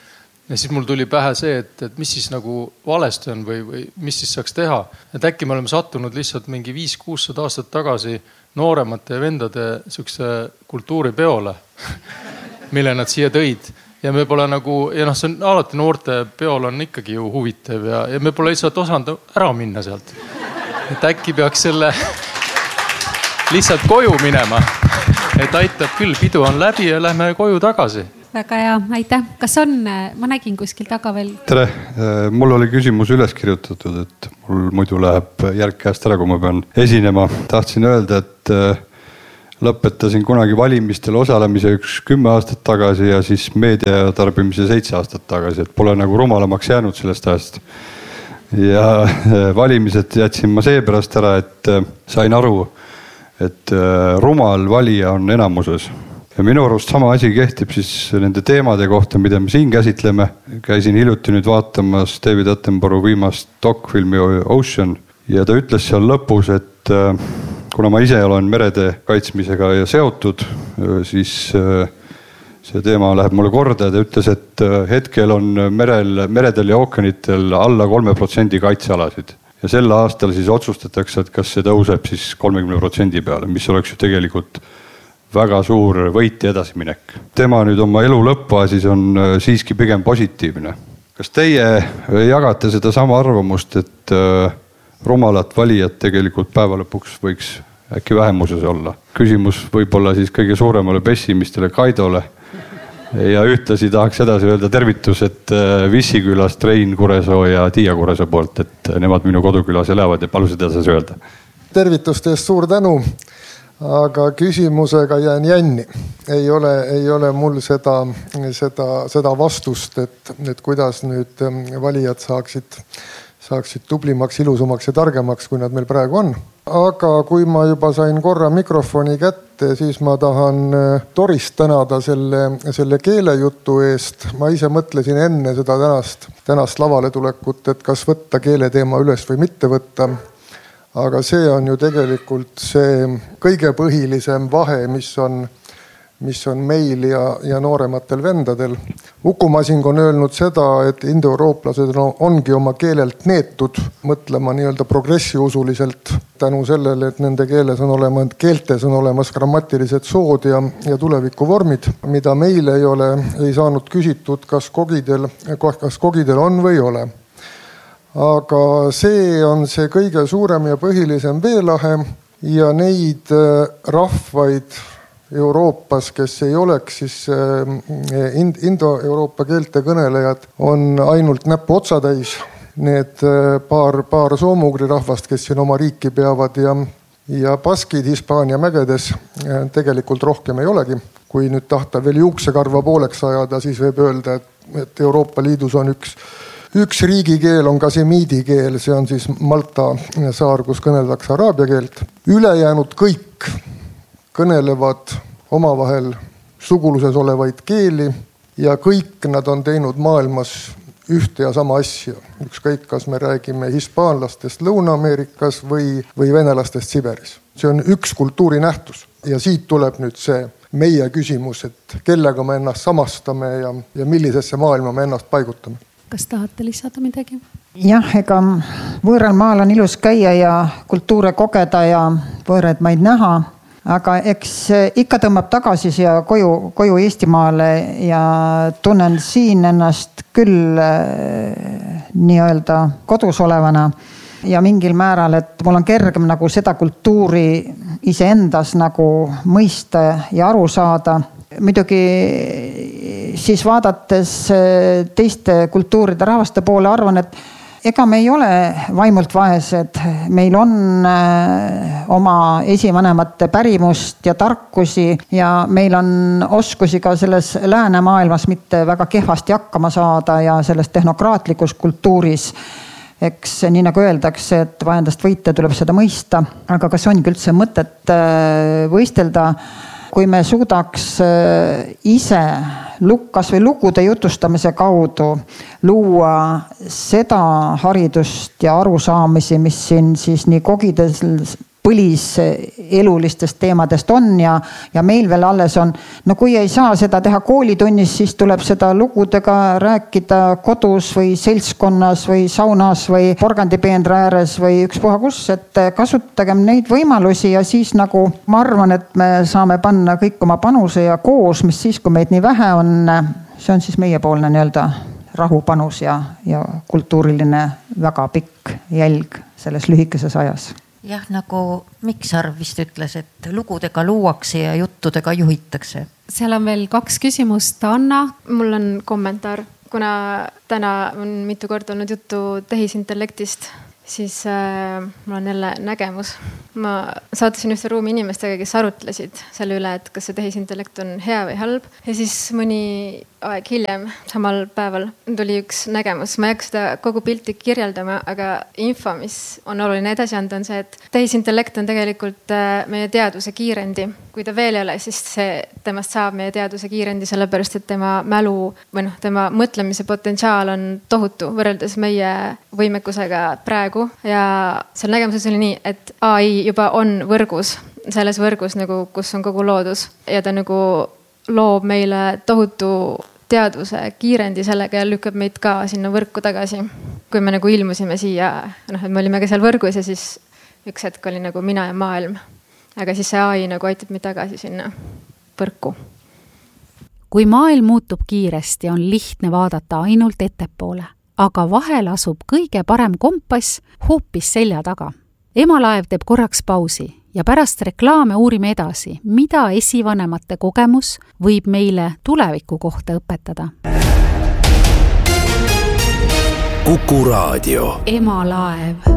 Ja siis mul tuli pähe see, et mis siis nagu valesti on või mis siis saaks teha. Et äkki me oleme sattunud lihtsalt mingi 500-600 aastat tagasi nooremate vendade sükse kultuuripeole, mille nad siia tõid. Ja me pole nagu, ja see on alati noorte peol on ikkagi ju huvitav ja me pole lihtsalt osanud ära minna sealt. Et äkki peaks selle lihtsalt koju minema. Et aitab küll, pidu on läbi ja lähme koju tagasi. Väga hea, aitäh. Kas on, ma nägin kuskil taga veel. Tere, mul oli küsimus üles kirjutatud, et mul muidu läheb järg käest ära, kui ma pean esinema. Tahtsin öelda, et lõpetasin kunagi valimistel osalemise 10 aastat tagasi ja siis meedia tarbimise 7 aastat tagasi, et pole nagu rumalamaks jäänud sellest ajast. Ja valimised jätsin ma seepärast ära, et sain aru, et rumal valija on enamuses. Ja minu arust sama asi kehtib siis nende teemade kohta, mida me siin käsitleme. Käisin hiljuti nüüd vaatamas David Attenborough viimast dokfilmi Ocean ja ta ütles seal lõpus, et kuna ma ise olen merede kaitsmisega ja seotud, siis see teema läheb mulle korda ja ta ütles, et hetkel on meredel ja ookeanitel alla 3% kaitsealasid. Ja sel aastal siis otsustatakse, et kas see tõuseb siis 30% peale, mis oleks ju tegelikult väga suur võit ja edasiminek. Tema nüüd oma elu lõppfaasis on siiski pigem positiivne. Kas teie jagate seda sama arvamust, et rumalat valijat tegelikult päeva lõpuks võiks äkki vähemuses olla? Küsimus võib-olla siis kõige suuremale pessimistele Kaidole. Ja ühtlasi tahaks edasi öelda tervitus, et Vissikülast Rein Kuresoo ja Tiia Kuresoo poolt, et nemad minu kodukülas elavad ja palusid edasi öelda. Tervituste eest suur tänu, aga küsimusega jään jänni. Ei ole mul seda vastust, et kuidas nüüd valijad saaksid tublimaks, ilusamaks ja targemaks, kui nad meil praegu on. Aga kui ma juba sain korra mikrofoni kätte, siis ma tahan Dorist tänada selle keelejutu eest. Ma ise mõtlesin enne seda tänast lavale tulekut, et kas võtta keeleteema üles või mitte võtta. Aga see on ju tegelikult see kõige põhilisem vahe, mis on meil ja noorematel vendadel. Uku Masing on öelnud seda, et indoeurooplased ongi oma keelelt neetud mõtlema nii-öelda progressiusuliselt tänu sellele, et nende keeltes on olemas grammatilised sood ja tulevikuvormid, mida meil ei saanud küsitud, kas kogidel on või ei ole. Aga see on see kõige suurem ja põhilisem veelahe ja neid rahvaid Euroopas, kes ei oleks siis Indo-Euroopa keelte kõnelejad, on ainult näpu otsatäis. Need paar soomugri rahvast, kes siin oma riiki peavad ja baskid Hispaania mägedes tegelikult rohkem ei olegi. Kui nüüd tahta veel juuksekarva pooleks ajada, siis võib öelda, et Euroopa Liidus on üks riigikeel on kasemiidi keel, see on siis Malta saar, kus kõneldakse araabia keelt. Ülejäänud kõik kõnelevad omavahel suguluses olevaid keeli ja kõik nad on teinud maailmas ühte ja sama asja. Ükskõik, kas me räägime hispaanlastest Lõuna-Ameerikas või venelastest Siberis. See on üks kultuurinähtus ja siit tuleb nüüd see meie küsimus, et kellega me ennast samastame ja millisesse maailma me ennast paigutame. Kas tahate lisada midagi? Jah, ega võõral maal on ilus käia ja kultuure kogeda ja võõraid maid näha. Aga eks ikka tõmbab tagasi siia koju Eestimaale ja tunnen siin ennast küll nii-öelda kodus olevana ja mingil määral, et mul on kergem nagu seda kultuuri iseendas nagu mõista ja aru saada. Muidugi siis vaadates teiste kultuuride rahvaste poole arvan, et ega me ei ole vaimult vaesed, meil on oma esivanemate pärimust ja tarkusi ja meil on oskusi ka selles läänemaailmas mitte väga kehvasti hakkama saada ja selles tehnokraatlikus kultuuris. Eks nii nagu öeldakse, et vaendast võite tuleb seda mõista, aga kas ongi üldse mõtet võistelda, kui me suudaks ise kas või lugude jutustamise kaudu luua seda haridust ja arusaamisi, mis siin siis nii kogides põliselulistest teemadest on ja meil veel alles on. No kui ei saa seda teha koolitunnis, siis tuleb seda lugudega rääkida kodus või seltskonnas või saunas või porgandipeenra ääres või ükspuha kus, et kasutagem neid võimalusi ja siis nagu ma arvan, et me saame panna kõik oma panuse ja koos, mis siis, kui meid nii vähe on, see on siis meiepoolne nii-öelda rahupanus ja kultuuriline väga pikk jälg selles lühikeses ajas. Jah, nagu Mikksarv vist ütles, et lugudega luuakse ja juttudega juhitakse. Seal on veel 2 küsimust. Anna. Mul on kommentaar, kuna täna on mitu korda olnud juttu tehisintellektist, siis mul on jälle nägemus. Ma saatusin ühte ruumi inimestega, kes arutlesid selle üle, et kas see tehisintellekt on hea või halb. Ja siis mõni aeg hiljem, samal päeval, tuli üks nägemus. Ma ei hakka seda kogu pilti kirjeldama, aga info, mis on oluline edasi anda, on see, et tehisintellekt on tegelikult meie teaduse kiirendi. Kui ta veel ei ole, siis temast saab meie teaduse kiirendi, sellepärast, et tema mälu või tema mõtlemise potentsiaal on tohutu võrreldes meie võimekusega praegu. Ja seal nägemuses oli nii, et AI juba on võrgus, selles võrgus, nagu, kus on kogu loodus. Ja ta nagu loob meile tohutu teadvuse kiirendi sellega ja lükkab meid ka sinna võrku tagasi. Kui me nagu ilmusime siia, et me olime ka seal võrgus ja siis üks hetk oli nagu mina ja maailm. Aga siis see AI nagu aitab meid tagasi sinna võrku. Kui maailm muutub kiiresti, on lihtne vaadata ainult ettepoole, aga vahel asub kõige parem kompass hoopis selja taga. Emalaev teeb korraks pausi ja pärast reklaame uurime edasi, mida esivanemate kogemus võib meile tuleviku kohta õpetada. Kuku Raadio. Emalaev.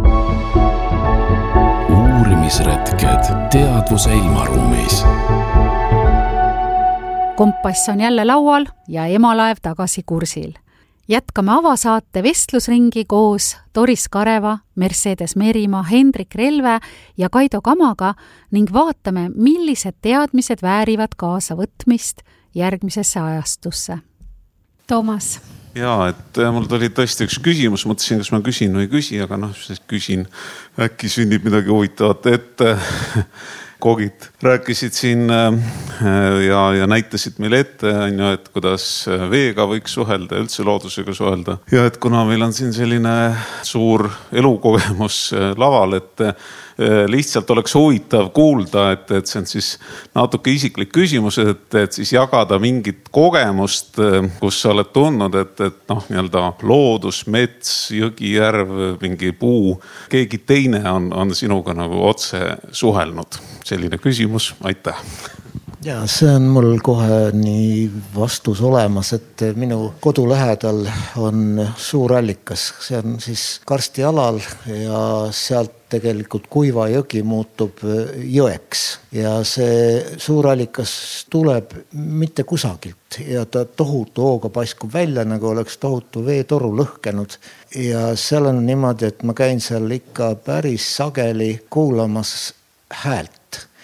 Uurimisretked teadvuse ilmaruumis. Kompass on jälle laual ja Emalaev tagasi kursil. Jätkame avasaate vestlusringi koos Doris Kareva, Mercedes Merimaa, Hendrik Relve ja Kaido Kamaga ning vaatame, millised teadmised väärivad kaasa võtmist järgmisesse ajastusse. Toomas. Jaa, et mul tuli tõesti üks küsimus, mõtlesin, kas ma küsin või küsi, aga küsin, äkki sünnib midagi huvitavat ette. Kogid rääkisid siin ja näitasid meile ette, et kuidas veega võiks suhelda, üldse loodusega suhelda. Ja et kuna meil on siin selline suur elukogemus laval, et lihtsalt oleks huvitav kuulda, et see on siis natuke isiklik küsimus, et siis jagada mingit kogemust, kus sa oled tundnud, et nii-öelda loodus, mets, jõgi, järv, mingi puu, keegi teine on sinuga nagu otse suhelnud. Selline küsimus, aitäh. Ja see on mul kohe nii vastus olemas, et minu kodu lähedal on suur allikas. See on siis karsti alal ja sealt tegelikult kuiva jõgi muutub jõeks. Ja see suur allikas tuleb mitte kusagilt ja ta tohutu hooga paiskub välja, nagu oleks tohutu veetoru lõhkenud. Ja seal on niimoodi, et ma käin seal ikka päris sageli kuulamas häält.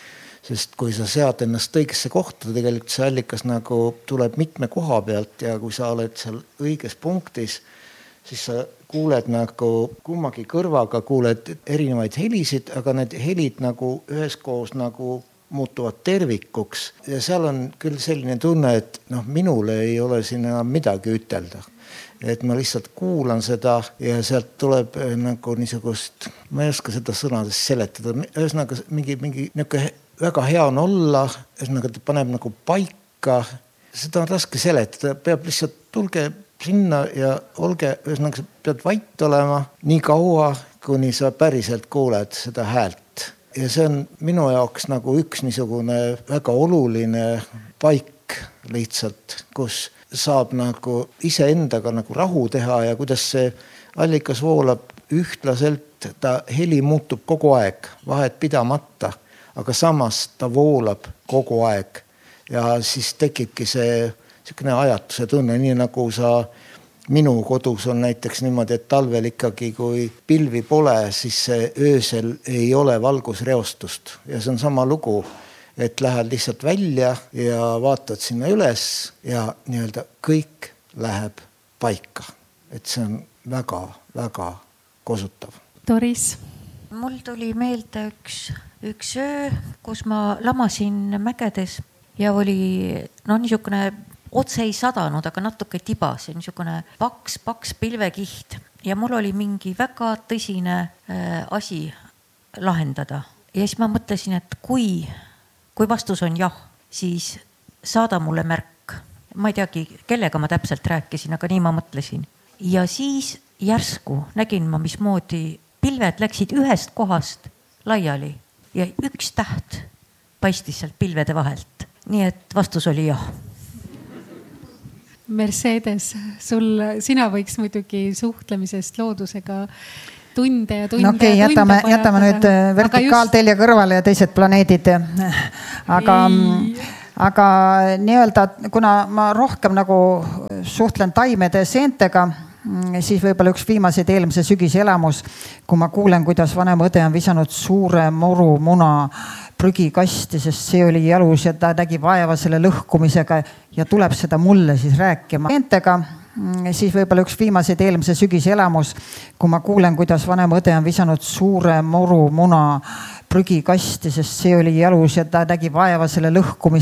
Sest kui sa sead ennast õigesse kohta, tegelikult see allikas nagu tuleb mitme koha pealt ja kui sa oled seal õiges punktis, siis sa kuuled nagu kummagi kõrvaga, kuuled erinevaid helisid, aga need helid nagu üheskoos nagu muutuvad tervikuks. Ja seal on küll selline tunne, et minule ei ole siin enam midagi ütelda. Et ma lihtsalt kuulan seda ja sealt tuleb nagu niisugust, ma ei oska seda sõnades seletada, ühesõnaga mingi väga hea on olla, ühesõnaga ta paneb nagu paika, seda on raske seletada, peab lihtsalt tulge sinna ja olge, ühesõnaga pead vait olema nii kaua, kuni sa päriselt kuuled seda häält. Ja see on minu jaoks nagu üks niisugune väga oluline paik lihtsalt, kus saab nagu iseendaga nagu rahu teha ja kuidas see allikas voolab ühtlaselt, ta heli muutub kogu aeg, vahet pidamata, aga samas ta voolab kogu aeg ja siis tekibki see selline ajatuse tunne, nii nagu minu kodus on näiteks niimoodi, et talvel ikkagi kui pilvi pole, siis see öösel ei ole valgusreostust ja see on sama lugu, et lähed lihtsalt välja ja vaatad sinna üles ja nii-öelda kõik läheb paika, et see on väga, väga kosutav. Doris. mul tuli meelde üks öö, kus ma lamasin mägedes ja oli niisugune otse ei sadanud, aga natuke tibas ja niisugune paks pilvekiht ja mul oli mingi väga tõsine asi lahendada. Ja siis ma mõtlesin, et kui vastus on jah, siis saada mulle märk. Ma ei teagi, kellega ma täpselt rääkisin, aga nii ma mõtlesin. Ja siis järsku nägin ma, mismoodi pilved läksid ühest kohast laiali ja üks täht paistis sealt pilvede vahelt. Nii et vastus oli jah. Mercedes, sina võiks muidugi suhtlemisest loodusega tunde ja tunde. Okei, jätame nüüd vertikaaltelje kõrvale ja teised planeedid. Aga nii-öelda, kuna ma rohkem nagu suhtlen taimede seentega, siis võib-olla üks viimaseid eelmise sügise elamus, kui ma kuulen, kuidas vanem õde on visanud suure moru muna prügikasti, sest see oli jalus ja ta nägi vaeva selle lõhkumisega ja tuleb seda mulle siis rääkima. Seentega, siis võib-olla üks viimaseid eelmise sügise elamus, kui ma kuulen, kuidas vanem õde on visanud suure moru muna prügikasti, sest see oli jalus ja ta nägi vaeva selle lõhkumisega.